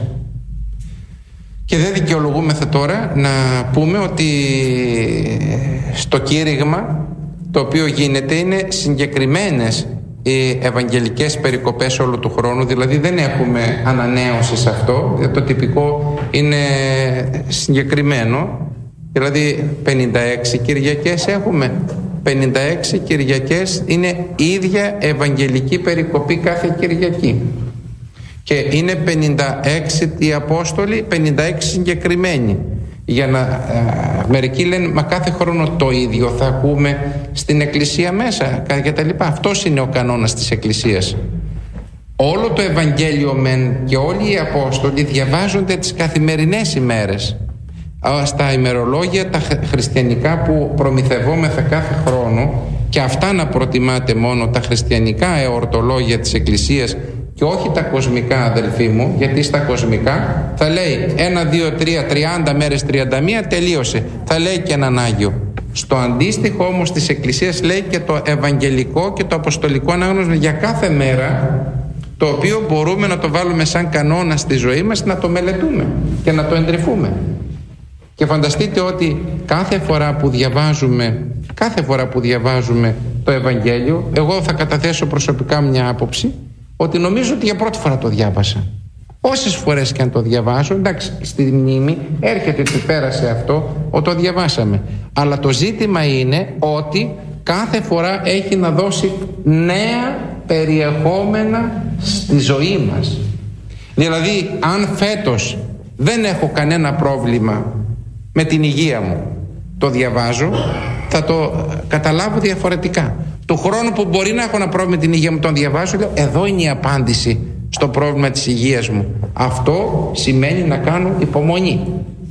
Και δεν δικαιολογούμεθα τώρα να πούμε ότι στο κήρυγμα το οποίο γίνεται είναι συγκεκριμένες οι ευαγγελικές περικοπές όλου του χρόνου, δηλαδή δεν έχουμε ανανέωση σε αυτό, το τυπικό είναι συγκεκριμένο, δηλαδή πενήντα έξι Κυριακές έχουμε, πενήντα έξι Κυριακές είναι ίδια ευαγγελική περικοπή κάθε Κυριακή. Και είναι πενήντα έξι οι Απόστολοι, πενήντα έξι συγκεκριμένοι. Για να, α, μερικοί λένε, μα κάθε χρόνο το ίδιο θα ακούμε στην Εκκλησία μέσα και τα λοιπά. Αυτός είναι ο κανόνας της Εκκλησίας. Όλο το Ευαγγέλιο μεν και όλοι οι Απόστολοι διαβάζονται τις καθημερινές ημέρες. Στα ημερολόγια τα χριστιανικά που προμηθευόμεθα κάθε χρόνο, και αυτά να προτιμάτε μόνο, τα χριστιανικά εορτολόγια της Εκκλησίας και όχι τα κοσμικά, αδελφοί μου, γιατί στα κοσμικά θα λέει ένα, δύο, τρία, τριάντα μέρες, τριάντα μία, τελείωσε. Θα λέει και έναν Άγιο. Στο αντίστοιχο όμως της Εκκλησίας λέει και το Ευαγγελικό και το Αποστολικό ανάγνωσμα για κάθε μέρα, το οποίο μπορούμε να το βάλουμε σαν κανόνα στη ζωή μας, να το μελετούμε και να το εντρυφούμε. Και φανταστείτε ότι κάθε φορά που διαβάζουμε, κάθε φορά που διαβάζουμε το Ευαγγέλιο, εγώ θα καταθέσω προσωπικά μια άποψη, ότι νομίζω ότι για πρώτη φορά το διάβασα. Όσες φορές και αν το διαβάσω, εντάξει, στη μνήμη έρχεται ότι πέρασε αυτό, ότι το διαβάσαμε. Αλλά το ζήτημα είναι ότι κάθε φορά έχει να δώσει νέα περιεχόμενα στη ζωή μας. Δηλαδή, αν φέτος δεν έχω κανένα πρόβλημα με την υγεία μου, το διαβάζω, θα το καταλάβω διαφορετικά. Του χρόνου που μπορεί να έχω ένα πρόβλημα με την υγεία μου, τον διαβάζω, λέω, εδώ είναι η απάντηση στο πρόβλημα της υγείας μου. Αυτό σημαίνει να κάνω υπομονή.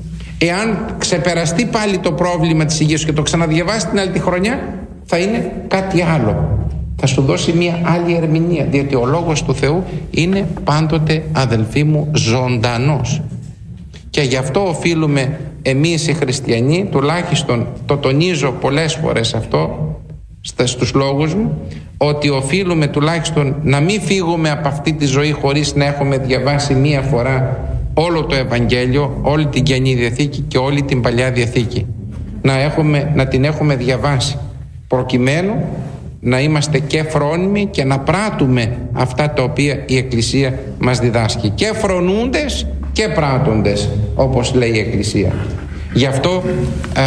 Εάν ξεπεραστεί πάλι το πρόβλημα της υγείας σου και το ξαναδιαβάσει την άλλη τη χρονιά, θα είναι κάτι άλλο. Θα σου δώσει μια άλλη ερμηνεία, διότι ο λόγος του Θεού είναι πάντοτε, αδελφοί μου, ζωντανός. Και γι' αυτό οφείλουμε εμείς οι χριστιανοί, τουλάχιστον το τονίζω πολλές φορές αυτό στους λόγους μου, ότι οφείλουμε τουλάχιστον να μην φύγουμε από αυτή τη ζωή χωρίς να έχουμε διαβάσει μία φορά όλο το Ευαγγέλιο, όλη την Καινή Διαθήκη και όλη την Παλιά Διαθήκη. Να, έχουμε, να την έχουμε διαβάσει, προκειμένου να είμαστε και φρόνιμοι και να πράττουμε αυτά τα οποία η Εκκλησία μας διδάσκει. Και φρονούντες και πράττοντες, όπως λέει η Εκκλησία. Γι' αυτό α,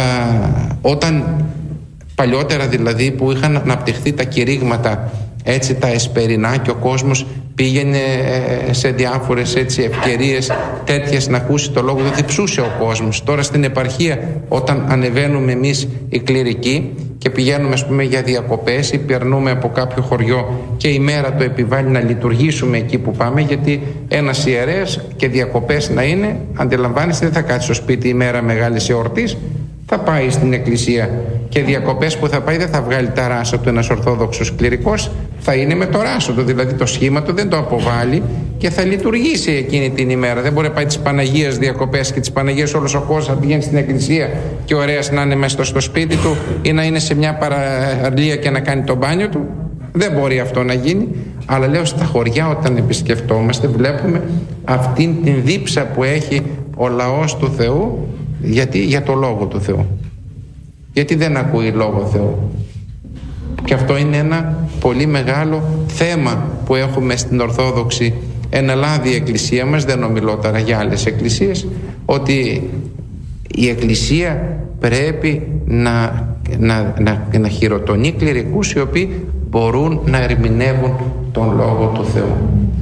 όταν παλιότερα δηλαδή που είχαν αναπτυχθεί τα κηρύγματα, έτσι τα εσπερινά, και ο κόσμος πήγαινε σε διάφορες έτσι ευκαιρίες τέτοιες να ακούσει το λόγο, δεν διψούσε ο κόσμος. Τώρα στην επαρχία, όταν ανεβαίνουμε εμείς οι κληρικοί και πηγαίνουμε ας πούμε για διακοπές ή περνούμε από κάποιο χωριό και η μέρα το επιβάλλει να λειτουργήσουμε εκεί που πάμε, γιατί ένας ιερέας και διακοπές να είναι, αντιλαμβάνεστε, δεν θα κάτσει στο σπίτι η μέρα μεγάλης εορτής, θα πάει στην εκκλησία, και διακοπές που θα πάει δεν θα βγάλει τα ράσα του ένας ορθόδοξος κληρικός, θα είναι με το ράσο του, δηλαδή το σχήμα του δεν το αποβάλλει και θα λειτουργήσει εκείνη την ημέρα. Δεν μπορεί να πάει τις Παναγίας διακοπές και τις Παναγίας όλος ο κόσμος θα πηγαίνει στην εκκλησία και ωραίος να είναι μέσα στο σπίτι του ή να είναι σε μια παραλία και να κάνει το μπάνιο του. Δεν μπορεί αυτό να γίνει. Αλλά λέω, στα χωριά όταν επισκεφτόμαστε βλέπουμε αυτήν την δίψα που έχει ο λαός του Θεού. Γιατί? Για το Λόγο του Θεού. Γιατί δεν ακούει Λόγο Θεού. Και αυτό είναι ένα πολύ μεγάλο θέμα που έχουμε στην Ορθόδοξη εναλλάδη εκκλησία μας, δεν ομιλώ τώρα για άλλες εκκλησίες, ότι η Εκκλησία πρέπει να, να, να, να χειροτονεί κληρικούς οι οποίοι μπορούν να ερμηνεύουν τον Λόγο του Θεού.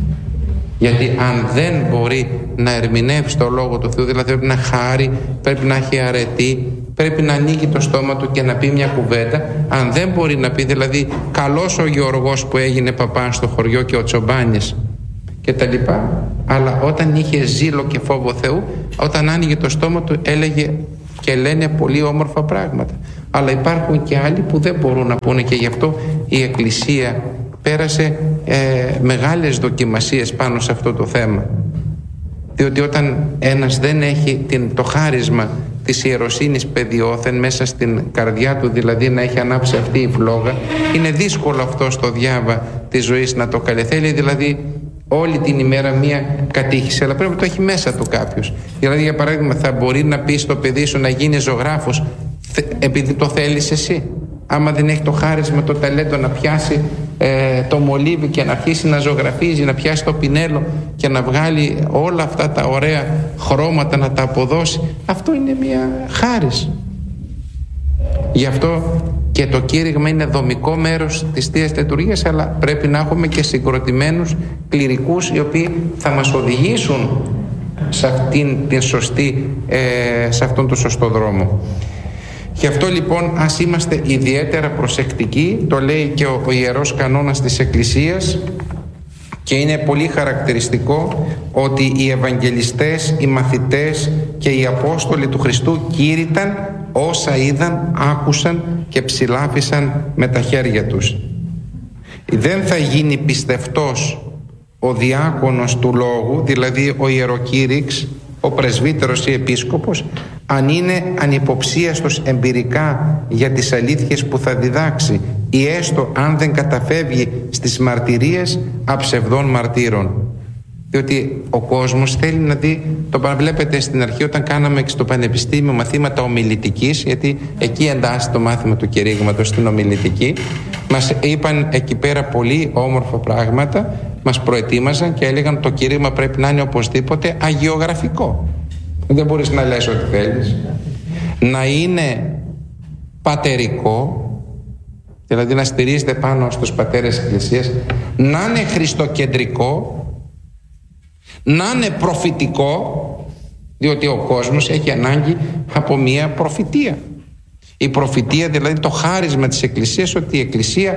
Γιατί αν δεν μπορεί να ερμηνεύσει τον Λόγο του Θεού, δηλαδή πρέπει να χάρει, πρέπει να έχει αρετή, πρέπει να ανοίγει το στόμα του και να πει μια κουβέντα. Αν δεν μπορεί να πει, δηλαδή καλός ο Γιώργος που έγινε παπά στο χωριό και ο Τσομπάνης και τα λοιπά, αλλά όταν είχε ζήλο και φόβο Θεού, όταν άνοιγε το στόμα του έλεγε και λένε πολύ όμορφα πράγματα. Αλλά υπάρχουν και άλλοι που δεν μπορούν να πούνε, και γι' αυτό η Εκκλησία πέρασε ε, μεγάλες δοκιμασίες πάνω σε αυτό το θέμα. Διότι όταν ένας δεν έχει την, το χάρισμα της ιεροσύνης παιδιώθεν μέσα στην καρδιά του, δηλαδή να έχει ανάψει αυτή η φλόγα, είναι δύσκολο αυτό στο διάβα της ζωής να το καλεθέλει, δηλαδή όλη την ημέρα μία κατήχηση, αλλά πρέπει να το έχει μέσα του κάποιος. Δηλαδή, για παράδειγμα, θα μπορεί να πει στο παιδί σου να γίνει ζωγράφος επειδή το θέλεις εσύ? Άμα δεν έχει το χάρισμα, το ταλέντο να πιάσει ε, το μολύβι και να αρχίσει να ζωγραφίζει, να πιάσει το πινέλο και να βγάλει όλα αυτά τα ωραία χρώματα, να τα αποδώσει, αυτό είναι μια χάρις. Γι' αυτό και το κήρυγμα είναι δομικό μέρος της Θείας Λειτουργίας, αλλά πρέπει να έχουμε και συγκροτημένους κληρικούς οι οποίοι θα μας οδηγήσουν σε, αυτήν την σωστή, ε, σε αυτόν τον σωστό δρόμο. Γι' αυτό λοιπόν ας είμαστε ιδιαίτερα προσεκτικοί, το λέει και ο, ο Ιερός Κανόνας της Εκκλησίας, και είναι πολύ χαρακτηριστικό ότι οι Ευαγγελιστές, οι μαθητές και οι Απόστολοι του Χριστού κήρυταν όσα είδαν, άκουσαν και ψηλάφισαν με τα χέρια τους. Δεν θα γίνει πιστευτός ο διάκονος του λόγου, δηλαδή ο ιεροκήρυξ, ο πρεσβύτερος ή επίσκοπος, αν είναι ανυποψίαστος εμπειρικά για τις αλήθειες που θα διδάξει, ή έστω αν δεν καταφεύγει στις μαρτυρίες αψευδών μαρτύρων. Διότι ο κόσμος θέλει να δει, το παραβλέπετε στην αρχή όταν κάναμε στο Πανεπιστήμιο μαθήματα ομιλητικής, γιατί εκεί εντάσσεται το μάθημα του κηρύγματος στην ομιλητική, μας είπαν εκεί πέρα πολύ όμορφα πράγματα, μας προετοίμαζαν και έλεγαν το κήρυγμα πρέπει να είναι οπωσδήποτε αγιογραφικό. Δεν μπορείς να λες ό,τι θέλεις. Να είναι πατερικό, δηλαδή να στηρίζεται πάνω στους πατέρες της Εκκλησίας, να είναι χριστοκεντρικό, να είναι προφητικό, διότι ο κόσμος έχει ανάγκη από μία προφητεία. Η προφητεία, δηλαδή το χάρισμα της Εκκλησίας, ότι η Εκκλησία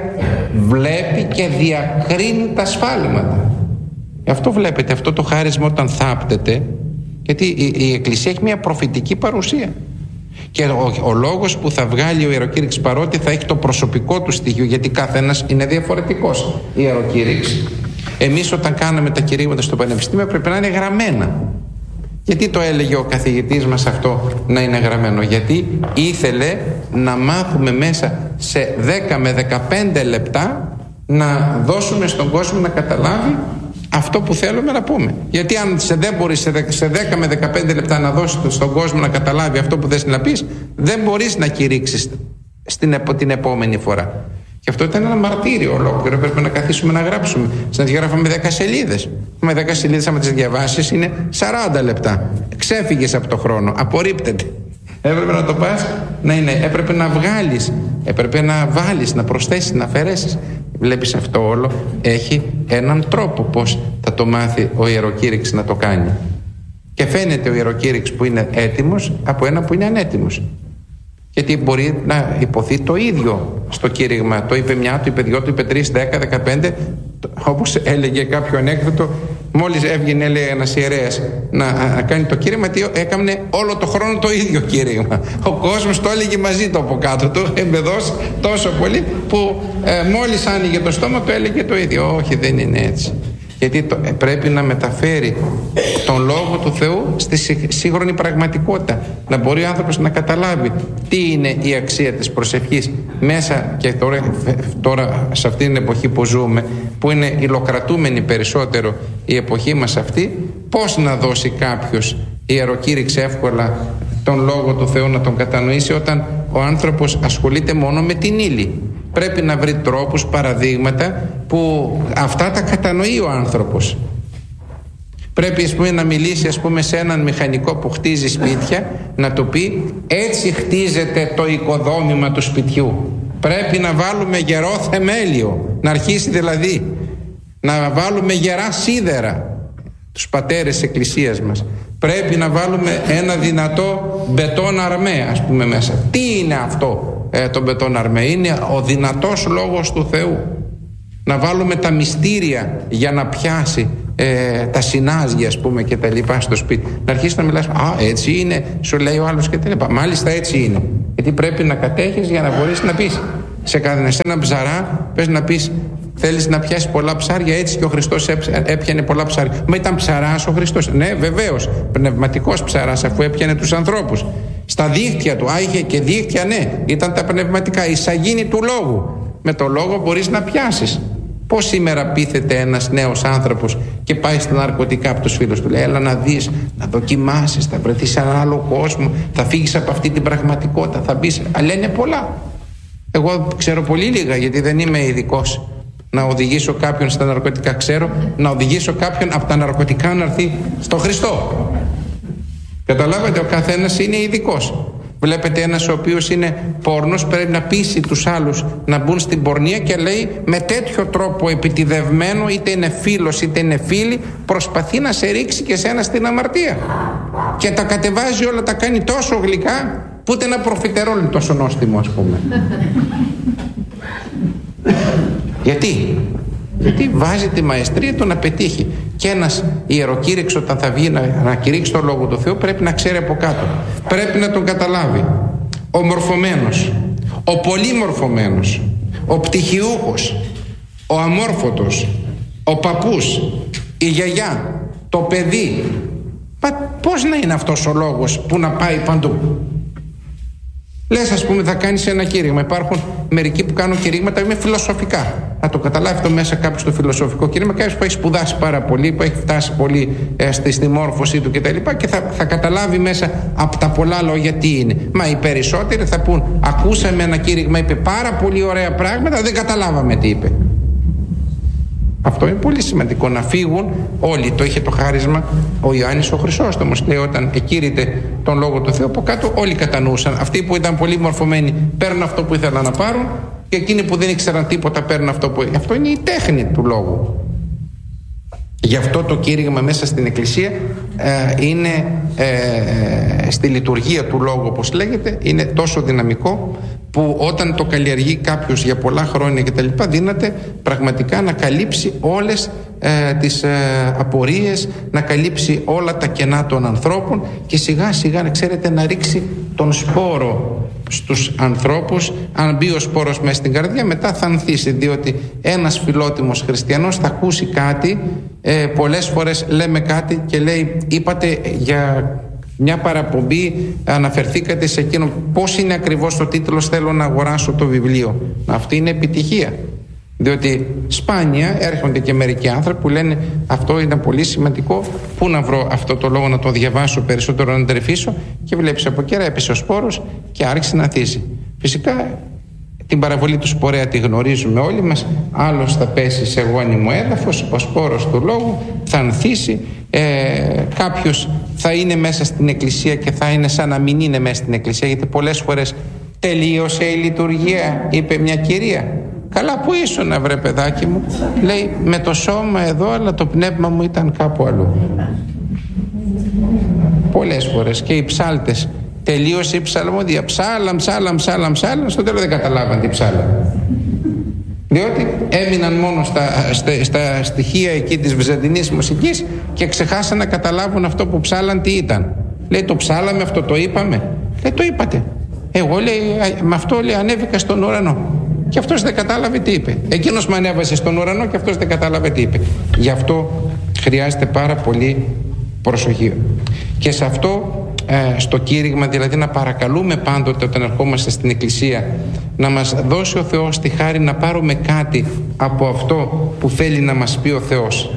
βλέπει και διακρίνει τα σφάλματα. Αυτό βλέπετε, αυτό το χάρισμα όταν θάπτεται, γιατί η, η Εκκλησία έχει μια προφητική παρουσία. Και ο, ο λόγος που θα βγάλει ο ιεροκήρυξ, παρότι θα έχει το προσωπικό του στοιχείο, γιατί κάθε ένας είναι διαφορετικός ιεροκήρυξ. Εμείς όταν κάναμε τα κηρύγματα στο Πανεπιστήμιο πρέπει να είναι γραμμένα. Γιατί το έλεγε ο καθηγητής μας αυτό να είναι γραμμένο? Γιατί ήθελε να μάθουμε μέσα σε δέκα με δεκαπέντε λεπτά να δώσουμε στον κόσμο να καταλάβει αυτό που θέλουμε να πούμε. Γιατί αν σε δεν μπορείς σε δέκα με δεκαπέντε λεπτά να δώσεις στον κόσμο να καταλάβει αυτό που θες να πεις, δεν μπορείς να κηρύξεις στην, την επόμενη φορά. Και αυτό ήταν ένα μαρτύριο ολόκληρο. Πρέπει να καθίσουμε να γράψουμε. Σαν να τις γράφαμε δέκα σελίδες. Με δέκα σελίδες, άμα τις διαβάσεις, είναι σαράντα λεπτά. Ξέφυγες από το χρόνο. Απορρίπτεται. Έπρεπε να το πας να είναι. Έπρεπε να βγάλεις. Έπρεπε να βάλεις, να προσθέσεις, να αφαιρέσεις. Βλέπεις, αυτό όλο έχει έναν τρόπο πώς θα το μάθει ο ιεροκήρυξ να το κάνει. Και φαίνεται ο ιεροκήρυξ που είναι έτοιμος από ένα που είναι ανέτοιμος. Γιατί μπορεί να υποθεί το ίδιο στο κήρυγμα. Το είπε μια, το είπε δυο, το είπε τρεις, δέκα, δεκαπέντε. Όπως έλεγε κάποιο ανέκδοτο, μόλις έβγαινε, λέει, ένας ιερέας να, να κάνει το κήρυγμα, τι έκανε όλο το χρόνο το ίδιο κήρυγμα. Ο κόσμος το έλεγε μαζί του από κάτω. Το είχε εμπεδώσει τόσο πολύ που ε, μόλις άνοιγε το στόμα το έλεγε το ίδιο. Όχι, δεν είναι έτσι. Γιατί το, ε, πρέπει να μεταφέρει τον Λόγο του Θεού στη σύγχρονη πραγματικότητα. Να μπορεί ο άνθρωπος να καταλάβει τι είναι η αξία της προσευχής μέσα και τώρα, τώρα σε αυτήν την εποχή που ζούμε, που είναι υλοκρατούμενη περισσότερο η εποχή μας αυτή, πώς να δώσει κάποιος ιεροκήρυξ εύκολα τον Λόγο του Θεού, να τον κατανοήσει, όταν ο άνθρωπος ασχολείται μόνο με την ύλη. Πρέπει να βρει τρόπους, παραδείγματα που αυτά τα κατανοεί ο άνθρωπος. Πρέπει, ας πούμε, να μιλήσει, ας πούμε, σε έναν μηχανικό που χτίζει σπίτια, να του πει έτσι χτίζεται το οικοδόμημα του σπιτιού. Πρέπει να βάλουμε γερό θεμέλιο, να αρχίσει δηλαδή να βάλουμε γερά σίδερα. Τους πατέρες της Εκκλησίας μας Πρέπει να βάλουμε ένα δυνατό μπετόν αρμέ, ας πούμε, μέσα. Τι είναι αυτό ε, το μπετόν αρμέ? Είναι ο δυνατός λόγος του Θεού. Να βάλουμε τα μυστήρια για να πιάσει ε, τα συνάζια, ας πούμε, και τα λοιπά στο σπίτι. Να αρχίσει να μιλάς, α, έτσι είναι, σου λέει ο άλλος και τα λοιπά. Μάλιστα έτσι είναι. Γιατί πρέπει να κατέχεις για να μπορείς να πεις. Σε ένα ψαρά πες να πεις, θέλεις να πιάσεις πολλά ψάρια, έτσι και ο Χριστός έπιανε πολλά ψάρια. Μα ήταν ψαράς ο Χριστός? Ναι, βεβαίως, πνευματικός ψαράς, αφού έπιανε τους ανθρώπους. Στα δίχτυα του, α, είχε και δίχτυα, ναι, ήταν τα πνευματικά, η σαγίνη του λόγου. Με το λόγο μπορείς να πιάσεις. Πώς σήμερα πείθεται ένας νέος άνθρωπος και πάει στα ναρκωτικά από τους φίλους του? Λέει, έλα να δεις, να δοκιμάσεις, θα βρεθείς σε έναν άλλο κόσμο, θα φύγεις από αυτή την πραγματικότητα, θα μπεις. Αλλά λένε πολλά. Εγώ ξέρω πολύ λίγα, γιατί δεν είμαι ειδικός να οδηγήσω κάποιον στα ναρκωτικά. Ξέρω να οδηγήσω κάποιον από τα ναρκωτικά να έρθει στο Χριστό. Καταλάβατε, ο καθένας είναι ειδικός. Βλέπετε ένας ο οποίος είναι πόρνος, πρέπει να πείσει τους άλλους να μπουν στην πορνεία και λέει με τέτοιο τρόπο επιτιδευμένο, είτε είναι φίλος είτε είναι φίλη, προσπαθεί να σε ρίξει και σένα στην αμαρτία. Και τα κατεβάζει όλα, τα κάνει τόσο γλυκά που ούτε ένα προφιτερόλ είναι τόσο νόστιμο, ας πούμε. Γιατί? Γιατί βάζει τη μαεστρία του να πετύχει. Και ένας ιεροκήρυξ όταν θα βγει να, να κηρύξει το Λόγο του Θεού πρέπει να ξέρει από κάτω. Πρέπει να τον καταλάβει. Ο μορφωμένος, ο πολύ μορφωμένος, ο πτυχιούχος, ο αμόρφωτος, ο παππούς, η γιαγιά, το παιδί. Μα πώς να είναι αυτός ο λόγος που να πάει παντού? Λες, ας πούμε, θα κάνεις ένα κήρυγμα. Υπάρχουν μερικοί που κάνουν κηρύγματα με φιλοσοφικά. Να το καταλάβει αυτό μέσα κάποιος το φιλοσοφικό κήρυγμα. Κάποιος που έχει σπουδάσει πάρα πολύ, που έχει φτάσει πολύ ε, στη, στη μόρφωσή του κτλ. Και, και θα, θα καταλάβει μέσα από τα πολλά λόγια τι είναι. Μα οι περισσότεροι θα πούν, ακούσαμε ένα κήρυγμα, είπε πάρα πολύ ωραία πράγματα, δεν καταλάβαμε τι είπε. Αυτό είναι πολύ σημαντικό, να φύγουν όλοι. Το είχε το χάρισμα ο Ιωάννης ο Χρυσόστομος. Λέει, όταν εκήρυτε τον Λόγο του Θεού, από κάτω όλοι κατανοούσαν. Αυτοί που ήταν πολύ μορφωμένοι παίρνουν αυτό που ήθελαν να πάρουν, και εκείνοι που δεν ήξεραν τίποτα παίρνουν αυτό που... Αυτό είναι η τέχνη του λόγου. Γι' αυτό το κήρυγμα μέσα στην Εκκλησία ε, είναι ε, στη λειτουργία του λόγου, όπως λέγεται, είναι τόσο δυναμικό που όταν το καλλιεργεί κάποιος για πολλά χρόνια και τα λοιπά, δύναται πραγματικά να καλύψει όλες ε, τις ε, απορίες, να καλύψει όλα τα κενά των ανθρώπων και σιγά σιγά, ξέρετε, να ρίξει τον σπόρο στους ανθρώπους. Αν μπει ο σπόρος μέσα στην καρδιά, μετά θα ανθίσει, διότι ένας φιλότιμος χριστιανός θα ακούσει κάτι, ε, πολλές φορές λέμε κάτι και λέει, είπατε για μια παραπομπή, αναφερθήκατε σε εκείνο, πώς είναι ακριβώς το τίτλος, θέλω να αγοράσω το βιβλίο. Αυτή είναι επιτυχία, διότι σπάνια έρχονται και μερικοί άνθρωποι που λένε, αυτό ήταν πολύ σημαντικό, πού να βρω αυτό το λόγο να το διαβάσω περισσότερο, να τρεφήσω, και βλέπεις από καιρά έπεσε ο σπόρος και άρχισε να ανθίσει. Φυσικά την παραβολή του σπορέα τη γνωρίζουμε όλοι μας. Άλλος θα πέσει σε γόνιμο έδαφος, ο σπόρος του λόγου θα ανθίσει, ε, κάποιος θα είναι μέσα στην εκκλησία και θα είναι σαν να μην είναι μέσα στην εκκλησία, γιατί πολλές φορές τελείωσε η λειτουργία, είπε μια κυρία. Καλά, που ήσουν, βρε παιδάκι μου? Λέει, με το σώμα εδώ, αλλά το πνεύμα μου ήταν κάπου αλλού. Πολλές φορές. Και οι ψάλτες, τελείωσε η ψαλμοδία, ψάλαμ, ψάλαμ, ψάλαμ, ψάλαμ, στο τέλος δεν καταλάβαν τι ψάλαμ. Διότι έμειναν μόνο στα, στα, στα στοιχεία εκεί της βυζαντινής μουσικής και ξεχάσαν να καταλάβουν αυτό που ψάλαν τι ήταν. Λέει, το ψάλαμε, αυτό το είπαμε? Λέει, το είπατε. Εγώ, λέει, με αυτό, λέει, ανέβηκα στον ουρανό. Και αυτός δεν κατάλαβε τι είπε. Εκείνος με ανέβασε στον ουρανό και αυτός δεν κατάλαβε τι είπε. Γι' αυτό χρειάζεται πάρα πολύ προσοχή. Και σε αυτό, ε, στο κήρυγμα, δηλαδή να παρακαλούμε πάντοτε όταν ερχόμαστε στην Εκκλησία, να μας δώσει ο Θεός τη χάρη να πάρουμε κάτι από αυτό που θέλει να μας πει ο Θεός.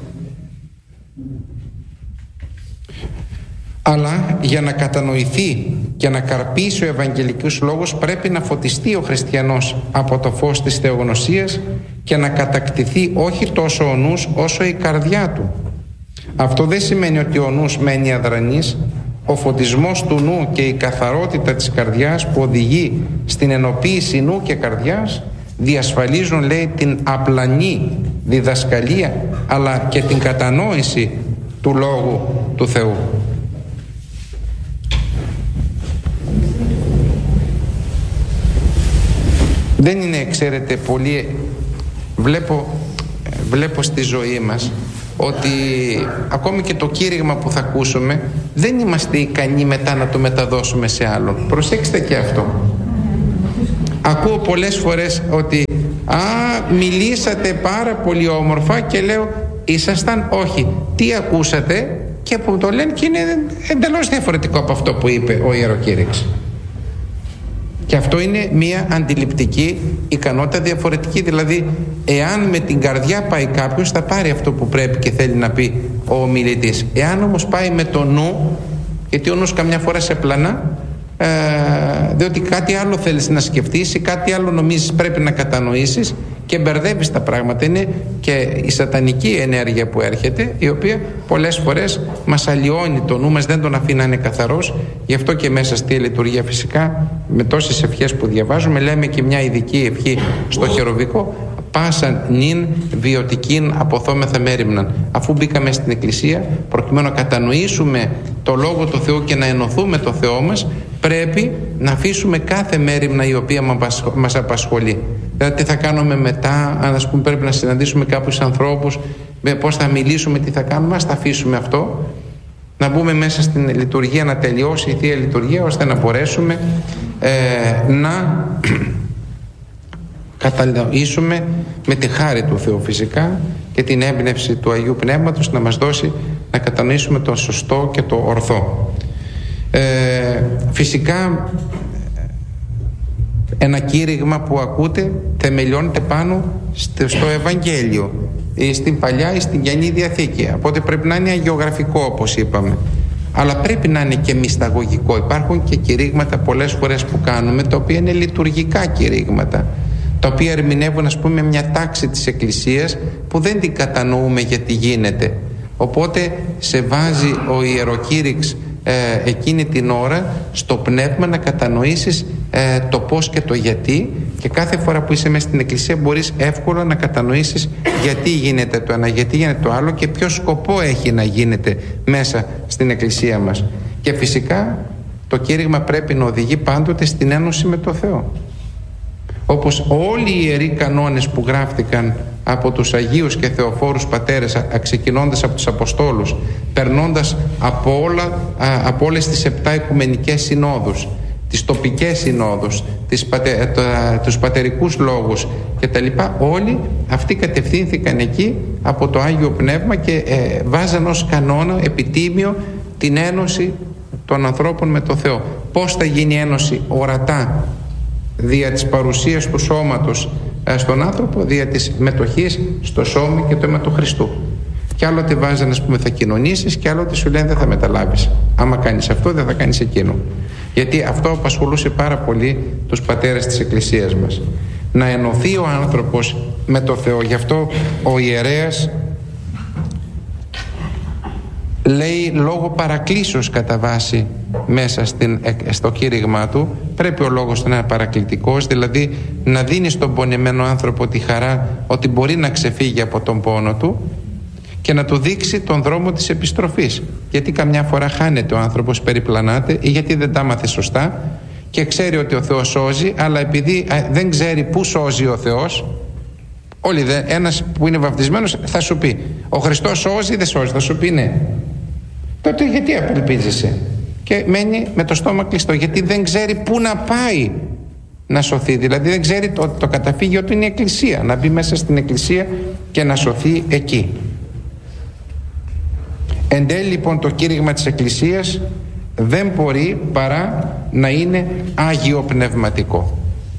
Αλλά για να κατανοηθεί και να καρπίσει ο Ευαγγελικός Λόγος πρέπει να φωτιστεί ο χριστιανός από το φως της θεογνωσίας και να κατακτηθεί όχι τόσο ο νους όσο η καρδιά του. Αυτό δεν σημαίνει ότι ο νους μένει αδρανής. Ο φωτισμός του νου και η καθαρότητα της καρδιάς που οδηγεί στην ενοποίηση νου και καρδιάς διασφαλίζουν, λέει, την απλανή διδασκαλία αλλά και την κατανόηση του Λόγου του Θεού. Δεν είναι, ξέρετε, πολύ... Βλέπω, βλέπω στη ζωή μας ότι ακόμη και το κήρυγμα που θα ακούσουμε δεν είμαστε ικανοί μετά να το μεταδώσουμε σε άλλον. Προσέξτε και αυτό. Ακούω πολλές φορές ότι «Α, μιλήσατε πάρα πολύ όμορφα» και λέω «Ήσασταν?» «Όχι». «Τι ακούσατε?» Και που το λένε και είναι εντελώς διαφορετικό από αυτό που είπε ο ιεροκήρυξ. Και αυτό είναι μια αντιληπτική ικανότητα διαφορετική. Δηλαδή, εάν με την καρδιά πάει κάποιος, θα πάρει αυτό που πρέπει και θέλει να πει ο ομιλητής. Εάν όμως πάει με το νου, γιατί ο νους καμιά φορά σε πλανά, ε, διότι κάτι άλλο θέλεις να σκεφτείς ή κάτι άλλο νομίζεις πρέπει να κατανοήσεις και μπερδεύεις τα πράγματα. Είναι και η σατανική ενέργεια που έρχεται, η οποία πολλές φορές μας αλλοιώνει το νου μας, δεν τον αφήνει να είναι καθαρός. Γι' αυτό και μέσα στη λειτουργία, φυσικά, με τόσες ευχές που διαβάζουμε, λέμε και μια ειδική ευχή στο χεροβικό: «Πάσαν νυν βιωτικήν αποθόμεθα μέριμναν». Αφού μπήκαμε στην Εκκλησία, προκειμένου να κατανοήσουμε το Λόγο του Θεού και να ενωθούμε το Θεό μας, πρέπει να αφήσουμε κάθε μέριμνα η οποία μας απασχολεί. Δηλαδή, τι θα κάνουμε μετά, αν ας πούμε πρέπει να συναντήσουμε κάποιους ανθρώπους, πώς θα μιλήσουμε, τι θα κάνουμε, ας τα αφήσουμε αυτό, να μπούμε μέσα στην λειτουργία, να τελειώσει η Θεία Λειτουργία, ώστε να μπορέσουμε ε, να κατανοήσουμε με τη χάρη του Θεού, φυσικά, και την έμπνευση του Αγίου Πνεύματος να μας δώσει να κατανοήσουμε το σωστό και το ορθό. Ε, φυσικά ένα κήρυγμα που ακούτε θεμελιώνεται πάνω στο Ευαγγέλιο ή στην Παλιά ή στην Καινή Διαθήκη, οπότε πρέπει να είναι αγιογραφικό, όπως είπαμε, αλλά πρέπει να είναι και μυσταγωγικό. Υπάρχουν και κηρύγματα πολλές φορές που κάνουμε, τα οποία είναι λειτουργικά κηρύγματα, τα οποία ερμηνεύουν, ας πούμε, μια τάξη της Εκκλησίας που δεν την κατανοούμε γιατί γίνεται. Οπότε σε βάζει ο ιεροκήρυξ ε, εκείνη την ώρα στο πνεύμα να κατανοήσεις ε, το πώς και το γιατί, και κάθε φορά που είσαι μέσα στην Εκκλησία μπορείς εύκολα να κατανοήσεις γιατί γίνεται το ένα, γιατί γίνεται το άλλο και ποιο σκοπό έχει να γίνεται μέσα στην Εκκλησία μας. Και φυσικά το κήρυγμα πρέπει να οδηγεί πάντοτε στην ένωση με το Θεό. Όπως όλοι οι ιεροί κανόνες που γράφτηκαν από τους Αγίους και Θεοφόρους Πατέρες, ξεκινώντας από τους Αποστόλους, περνώντας από, όλα, από όλες τις επτά οικουμενικές συνόδους, τις τοπικές συνόδους, τις πατε, τα, τους πατερικούς λόγους κτλ. Όλοι αυτοί κατευθύνθηκαν εκεί από το Άγιο Πνεύμα και ε, βάζαν ως κανόνα επιτίμιο την ένωση των ανθρώπων με το Θεό. Πώς θα γίνει η ένωση ορατά? Δια της παρουσίας του σώματος στον άνθρωπο, δια της μετοχής στο σώμα και το αίμα του Χριστού. Και άλλοτε βάζανε, ας πούμε, θα κοινωνήσεις, και άλλοτε σου λένε δεν θα μεταλάβεις. Άμα κάνεις αυτό δεν θα κάνεις εκείνο. Γιατί αυτό απασχολούσε πάρα πολύ τους πατέρες της Εκκλησίας μας. Να ενωθεί ο άνθρωπος με το Θεό. Γι' αυτό ο ιερέας λέει λόγω παρακλήσεως κατά βάση μέσα στην, στο κήρυγμά του. Πρέπει ο λόγος να είναι παρακλητικός, δηλαδή να δίνει στον πονεμένο άνθρωπο τη χαρά ότι μπορεί να ξεφύγει από τον πόνο του και να του δείξει τον δρόμο της επιστροφής. Γιατί καμιά φορά χάνεται ο άνθρωπος, περιπλανάται, ή γιατί δεν τα μάθε σωστά και ξέρει ότι ο Θεός σώζει, αλλά επειδή δεν ξέρει πού σώζει ο Θεός, όλοι δε, ένας που είναι βαπτισμένος θα σου πει ο Χριστός σώζει ή δεν σώζει, θα σου πει ναι. Τότε γιατί απελπίζεσαι? Και μένει με το στόμα κλειστό, γιατί δεν ξέρει πού να πάει να σωθεί. Δηλαδή δεν ξέρει ότι το, το καταφύγιο του είναι η Εκκλησία, να μπει μέσα στην Εκκλησία και να σωθεί εκεί. Εν τέλει, λοιπόν, το κήρυγμα της Εκκλησίας δεν μπορεί παρά να είναι άγιο-πνευματικό.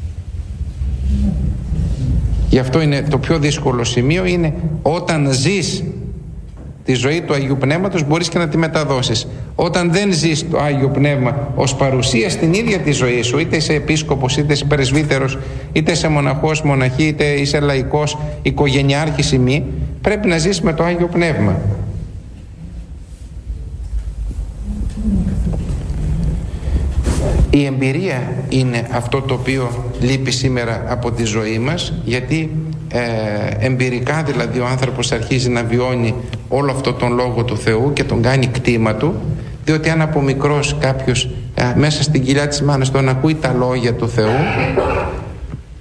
Γι' αυτό είναι το πιο δύσκολο σημείο, είναι όταν ζεις τη ζωή του Αγίου Πνεύματος μπορείς και να τη μεταδώσεις. Όταν δεν ζεις το Άγιο Πνεύμα ως παρουσία στην ίδια τη ζωή σου, είτε είσαι επίσκοπος, είτε είσαι πρεσβύτερος, είτε είσαι μοναχός, μοναχή, είτε είσαι λαϊκός, οικογενειάρχης ή μη, πρέπει να ζεις με το Άγιο Πνεύμα. Η εμπειρία είναι αυτό το οποίο λείπει σήμερα από τη ζωή μας, γιατί ε, εμπειρικά δηλαδή ο άνθρωπος αρχίζει να βιώνει όλο αυτό τον Λόγο του Θεού και τον κάνει κτήμα του, διότι αν από μικρός κάποιος ε, μέσα στην κοιλιά της μάνας τον ακούει τα λόγια του Θεού,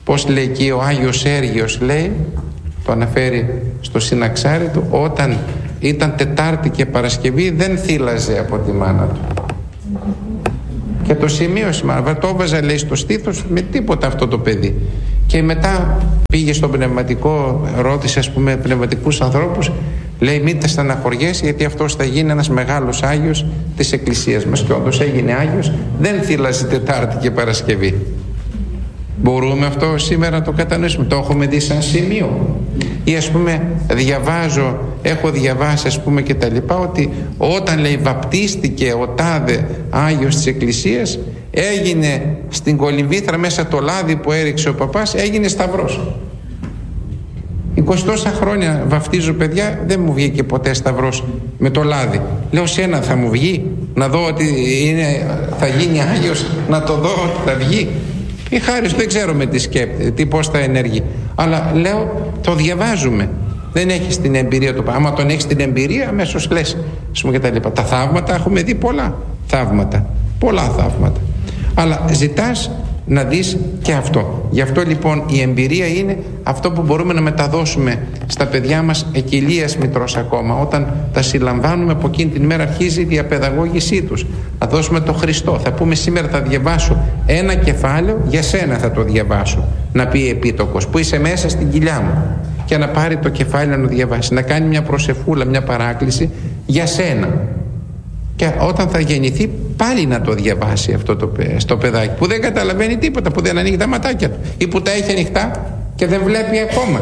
Πώς λέει εκεί ο Άγιος Σέργιος, λέει, το αναφέρει στο συναξάρι του, όταν ήταν Τετάρτη και Παρασκευή δεν θύλαζε από τη μάνα του. Και το σημείωσε, μα το έβαζα, λέει, στο στήθος με τίποτα αυτό το παιδί. Και μετά πήγε στο πνευματικό, ρώτησε, ας πούμε, πνευματικούς ανθρώπους, λέει, μην τα στεναχωριέσαι, γιατί αυτός θα γίνει ένας μεγάλος Άγιος της Εκκλησίας μας. Και όντως έγινε Άγιος, δεν θύλαζε Τετάρτη και Παρασκευή. Μπορούμε αυτό σήμερα να το κατανοήσουμε, το έχουμε δει σαν σημείο. Ή ας πούμε διαβάζω, έχω διαβάσει ας πούμε και τα λοιπά, ότι όταν, λέει, βαπτίστηκε ο τάδε Άγιος της Εκκλησίας, έγινε στην κολυμβήθρα μέσα το λάδι που έριξε ο παπάς, έγινε σταυρός. είκοσι τόσα χρόνια βαφτίζω παιδιά, δεν μου βγήκε ποτέ σταυρός με το λάδι. Λέω, σένα θα μου βγει, να δω ότι είναι, θα γίνει Άγιος, να το δω ότι θα βγει. Η χάρη δεν ξέρω με τι σκέπτεται, τι, πώς θα ενεργεί. Αλλά λέω, το διαβάζουμε. Δεν έχεις την εμπειρία του. Άμα τον έχεις την εμπειρία, αμέσως λες, ας πούμε, και τα λοιπά. Τα θαύματα, έχουμε δει πολλά θαύματα. Πολλά θαύματα. Αλλά ζητάς να δεις και αυτό. Γι' αυτό λοιπόν η εμπειρία είναι αυτό που μπορούμε να μεταδώσουμε στα παιδιά μας εκκυλίας μητρός ακόμα. Όταν τα συλλαμβάνουμε, από εκείνη την ημέρα αρχίζει η διαπαιδαγώγησή τους. Θα δώσουμε το Χριστό. Θα πούμε, σήμερα θα διαβάσω ένα κεφάλαιο, για σένα θα το διαβάσω. Να πει επίτοκος που είσαι μέσα στην κοιλιά μου. Και να πάρει το κεφάλαιο να διαβάσει. Να κάνει μια προσευχούλα, μια παράκληση για σένα. Και όταν θα γεννηθεί, πάλι να το διαβάσει αυτό το, στο παιδάκι που δεν καταλαβαίνει τίποτα, που δεν ανοίγει τα ματάκια του ή που τα έχει ανοιχτά και δεν βλέπει ακόμα.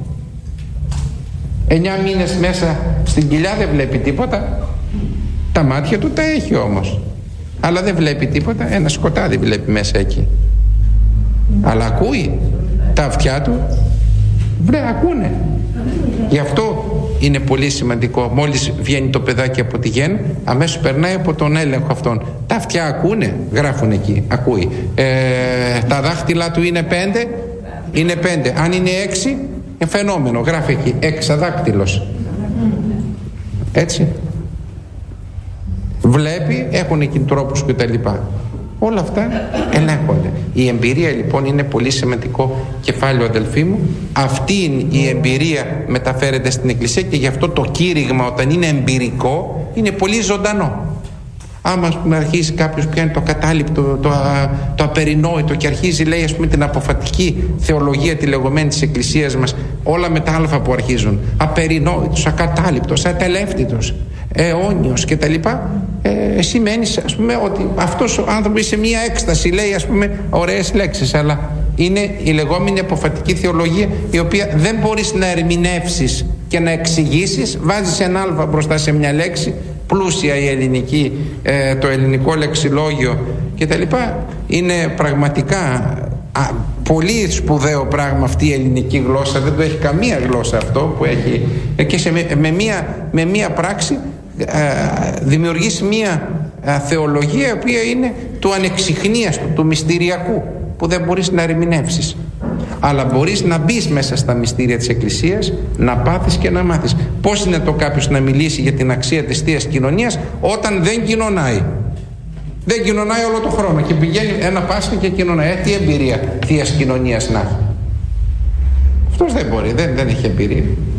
Εννιά μήνες μέσα στην κοιλιά δεν βλέπει τίποτα. Τα μάτια του τα έχει όμως, αλλά δεν βλέπει τίποτα. Ένα σκοτάδι βλέπει μέσα εκεί, αλλά ακούει. Τα αυτιά του βρε, ακούνε. Γι' αυτό είναι πολύ σημαντικό, μόλις βγαίνει το παιδάκι από τη γέννη, αμέσως περνάει από τον έλεγχο αυτόν. Τα αυτιά ακούνε, γράφουν εκεί, ακούει. Ε, τα δάχτυλα του είναι πέντε, είναι πέντε. Αν είναι έξι, ε, φαινόμενο, γράφει εκεί, εξαδάκτυλος. Έτσι. Βλέπει, έχουν εκεί τρόπους και τα λοιπά. Όλα αυτά ελέγχονται. Η εμπειρία λοιπόν είναι πολύ σημαντικό κεφάλαιο, αδελφοί μου. Αυτή είναι η εμπειρία, μεταφέρεται στην Εκκλησία, και γι' αυτό το κήρυγμα, όταν είναι εμπειρικό, είναι πολύ ζωντανό. Άμα ας πούμε αρχίζει κάποιος, πιάνει το κατάληπτο, το, το απερινόητο και αρχίζει, λέει, ας πούμε, την αποφατική θεολογία τη λεγόμενη της Εκκλησίας μας, όλα με τα άλφα που αρχίζουν, απερινόητος, ακατάληπτος, ατελεύτητος, αιώνιος και τα λοιπά, ε, σημαίνει, ας πούμε, ότι αυτός ο άνθρωπος είσαι μια έκσταση, λέει, ας πούμε, ωραίες λέξεις, αλλά είναι η λεγόμενη αποφατική θεολογία, η οποία δεν μπορείς να ερμηνεύσεις και να εξηγήσεις. Βάζεις ένα άλφα μπροστά σε μια λέξη, πλούσια η ελληνική, ε, το ελληνικό λεξιλόγιο και τα λοιπά. Είναι πραγματικά α, πολύ σπουδαίο πράγμα αυτή η ελληνική γλώσσα. Δεν το έχει καμία γλώσσα αυτό που έχει, ε, και σε, με, με, μία, με μία πράξη ε, δημιουργήσει μία ε, θεολογία, η οποία είναι του ανεξιχνίαστου, του μυστηριακού, που δεν μπορείς να ερμηνεύσεις. Αλλά μπορείς να μπεις μέσα στα μυστήρια της Εκκλησίας, να πάθεις και να μάθεις. Πώς είναι το κάποιος να μιλήσει για την αξία της Θείας Κοινωνίας όταν δεν κοινωνάει? Δεν κοινωνάει όλο το χρόνο και πηγαίνει ένα Πάσχα και κοινωνάει. Ε, τι εμπειρία Θείας Κοινωνίας να έχει? Αυτός δεν μπορεί, δεν, δεν έχει εμπειρία.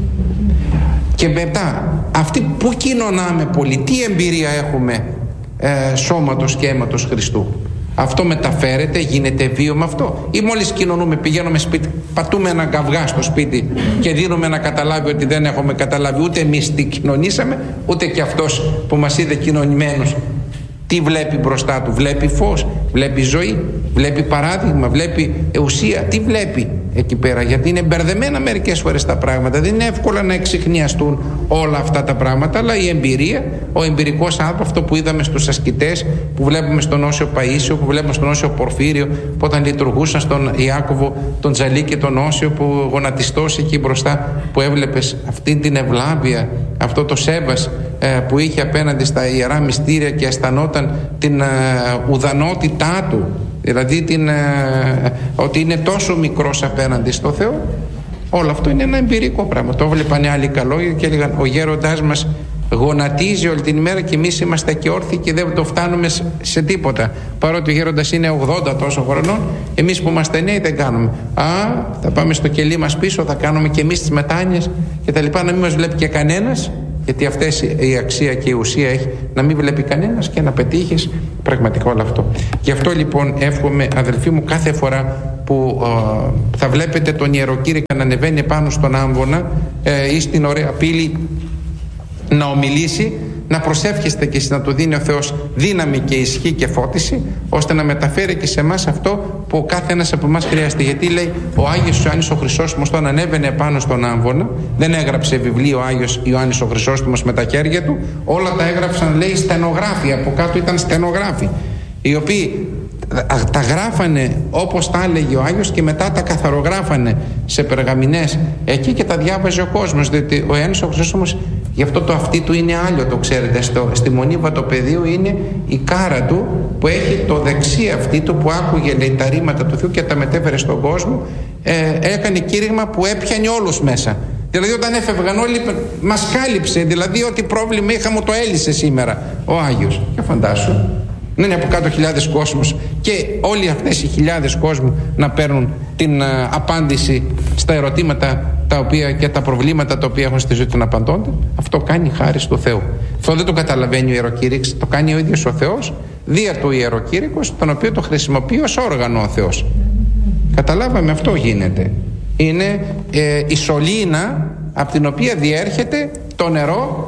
Και μετά, αυτοί που κοινωνάμε πολύ, τι εμπειρία έχουμε ε, σώματος και αίματος Χριστού? Αυτό μεταφέρεται, γίνεται βίωμα αυτό? Ή μόλις κοινωνούμε, πηγαίνουμε σπίτι, πατούμε ένα καυγά στο σπίτι και δίνουμε να καταλάβει ότι δεν έχουμε καταλάβει ούτε εμείς τι κοινωνήσαμε, ούτε και αυτός που μας είδε κοινωνημένος τι βλέπει μπροστά του? Βλέπει φως, βλέπει ζωή, βλέπει παράδειγμα, βλέπει ουσία? Τι βλέπει εκεί πέρα? Γιατί είναι μπερδεμένα μερικές φορές τα πράγματα, δεν είναι εύκολα να εξιχνιαστούν όλα αυτά τα πράγματα, αλλά η εμπειρία, ο εμπειρικός άνθρωπος, αυτό που είδαμε στους ασκητές, που βλέπουμε στον Όσιο Παΐσιο, που βλέπουμε στον Όσιο Πορφύριο, που όταν λειτουργούσαν στον Ιάκωβο, τον Τζαλί και τον Όσιο, που γονατιστός εκεί μπροστά, που έβλεπες αυτή την ευλάβεια, αυτό το σέβας ε, που είχε απέναντι στα ιερά μυστήρια, και αισθανόταν την ε, ουδανότητά του, δηλαδή την, ε, ότι είναι τόσο μικρός απέναντι στο Θεό. Όλο αυτό είναι ένα εμπειρικό πράγμα. Το βλέπανε άλλοι καλόγεροι και έλεγαν, ο γέροντάς μας γονατίζει όλη την ημέρα και εμείς είμαστε ακιόρθιοι και δεν το φτάνουμε σε τίποτα. Παρότι ο γέροντας είναι ογδόντα τόσο χρονών, εμείς που είμαστε νέοι δεν κάνουμε. Α, θα πάμε στο κελί μας πίσω, θα κάνουμε και εμείς τις μετάνοιες και τα λοιπά, να μην μας βλέπει και κανένας, γιατί αυτές η αξία και η ουσία έχει να μην βλέπει κανένας και να πετύχεις πραγματικά όλο αυτό. Γι' αυτό λοιπόν εύχομαι, αδελφοί μου, κάθε φορά που ε, θα βλέπετε τον ιεροκήρυκα να ανεβαίνει πάνω στον άμβονα ε, ή στην ωραία πύλη να ομιλήσει, να προσεύχεστε και εσείς να του δίνει ο Θεός δύναμη και ισχύ και φώτιση, ώστε να μεταφέρει και σε εμάς αυτό που ο κάθε ένας από εμάς χρειάζεται. Γιατί λέει ο Άγιος Ιωάννης ο Χρυσόστομος, όταν ανέβαινε πάνω στον άμβονα, δεν έγραψε βιβλίο ο Άγιος Ιωάννης ο Χρυσόστομος με τα χέρια του, όλα τα έγραψαν, λέει, στενογράφοι, από κάτω ήταν στενογράφοι, οι οποίοι τα γράφανε όπως τα έλεγε ο Άγιος και μετά τα καθαρογράφανε σε περγαμηνές εκεί και τα διάβαζε ο κόσμος, διότι ο Ιωάννης ο Χρυσόστομος, γι' αυτό το αυτί του είναι άλλο, το ξέρετε, στο, στη Μονή Βατοπεδίου είναι η κάρα του που έχει το δεξί αυτί του που άκουγε, λέει, τα ρήματα του Θεού και τα μετέφερε στον κόσμο. ε, έκανε κήρυγμα που έπιανε όλους μέσα. Δηλαδή όταν έφευγαν όλοι μας κάλυψε, δηλαδή ό,τι πρόβλημα είχαμε το έλυσε σήμερα ο Άγιος. Και φαντάσου, να είναι από κάτω χιλιάδες κόσμος και όλοι αυτές οι χιλιάδες κόσμου να παίρνουν την α, απάντηση στα ερωτήματα τα οποία και τα προβλήματα τα οποία έχουν στη ζωή του να απαντώνται. Αυτό κάνει χάρη του Θεού. Αυτό δεν το καταλαβαίνει ο ιεροκήρυκς, το κάνει ο ίδιος ο Θεός δια του ιεροκήρυκος, τον οποίο το χρησιμοποιεί ως όργανο ο Θεός. Καταλάβαμε, αυτό γίνεται. Είναι ε, η σωλήνα από την οποία διέρχεται το νερό.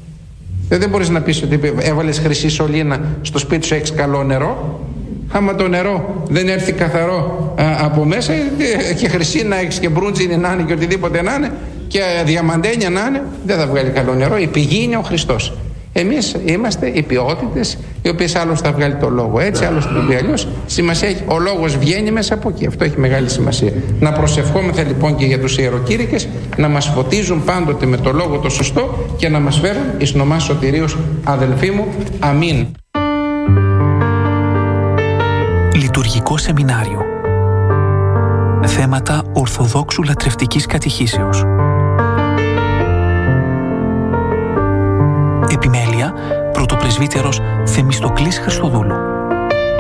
Δεν μπορείς να πεις ότι έβαλες χρυσή σωλήνα στο σπίτι σου, έχεις καλό νερό. Άμα το νερό δεν έρθει καθαρό α, από μέσα, και χρυσή να έχεις και μπρούτζινη να είναι και οτιδήποτε να είναι και διαμαντένια να είναι, δεν θα βγάλει καλό νερό. Η πηγή είναι ο Χριστός. Εμείς είμαστε οι ποιότητες, οι οποίες άλλος θα βγάλει το λόγο έτσι, άλλος θα το πει αλλιώς. Σημασία έχει, ο λόγος βγαίνει μέσα από εκεί. Αυτό έχει μεγάλη σημασία. Να προσευχόμεθα λοιπόν και για τους ιεροκήρυκες, να μας φωτίζουν πάντοτε με το λόγο το σωστό και να μας φέρουν εις νομάς σωτηρίου, αδελφοί μου. Αμήν. Λειτουργικό σεμινάριο. Θέματα Ορθοδόξου λατρευτικής κατηχήσεως. Επιμέλεια, πρωτοπρεσβύτερος Θεμιστοκλής Χριστοδούλου.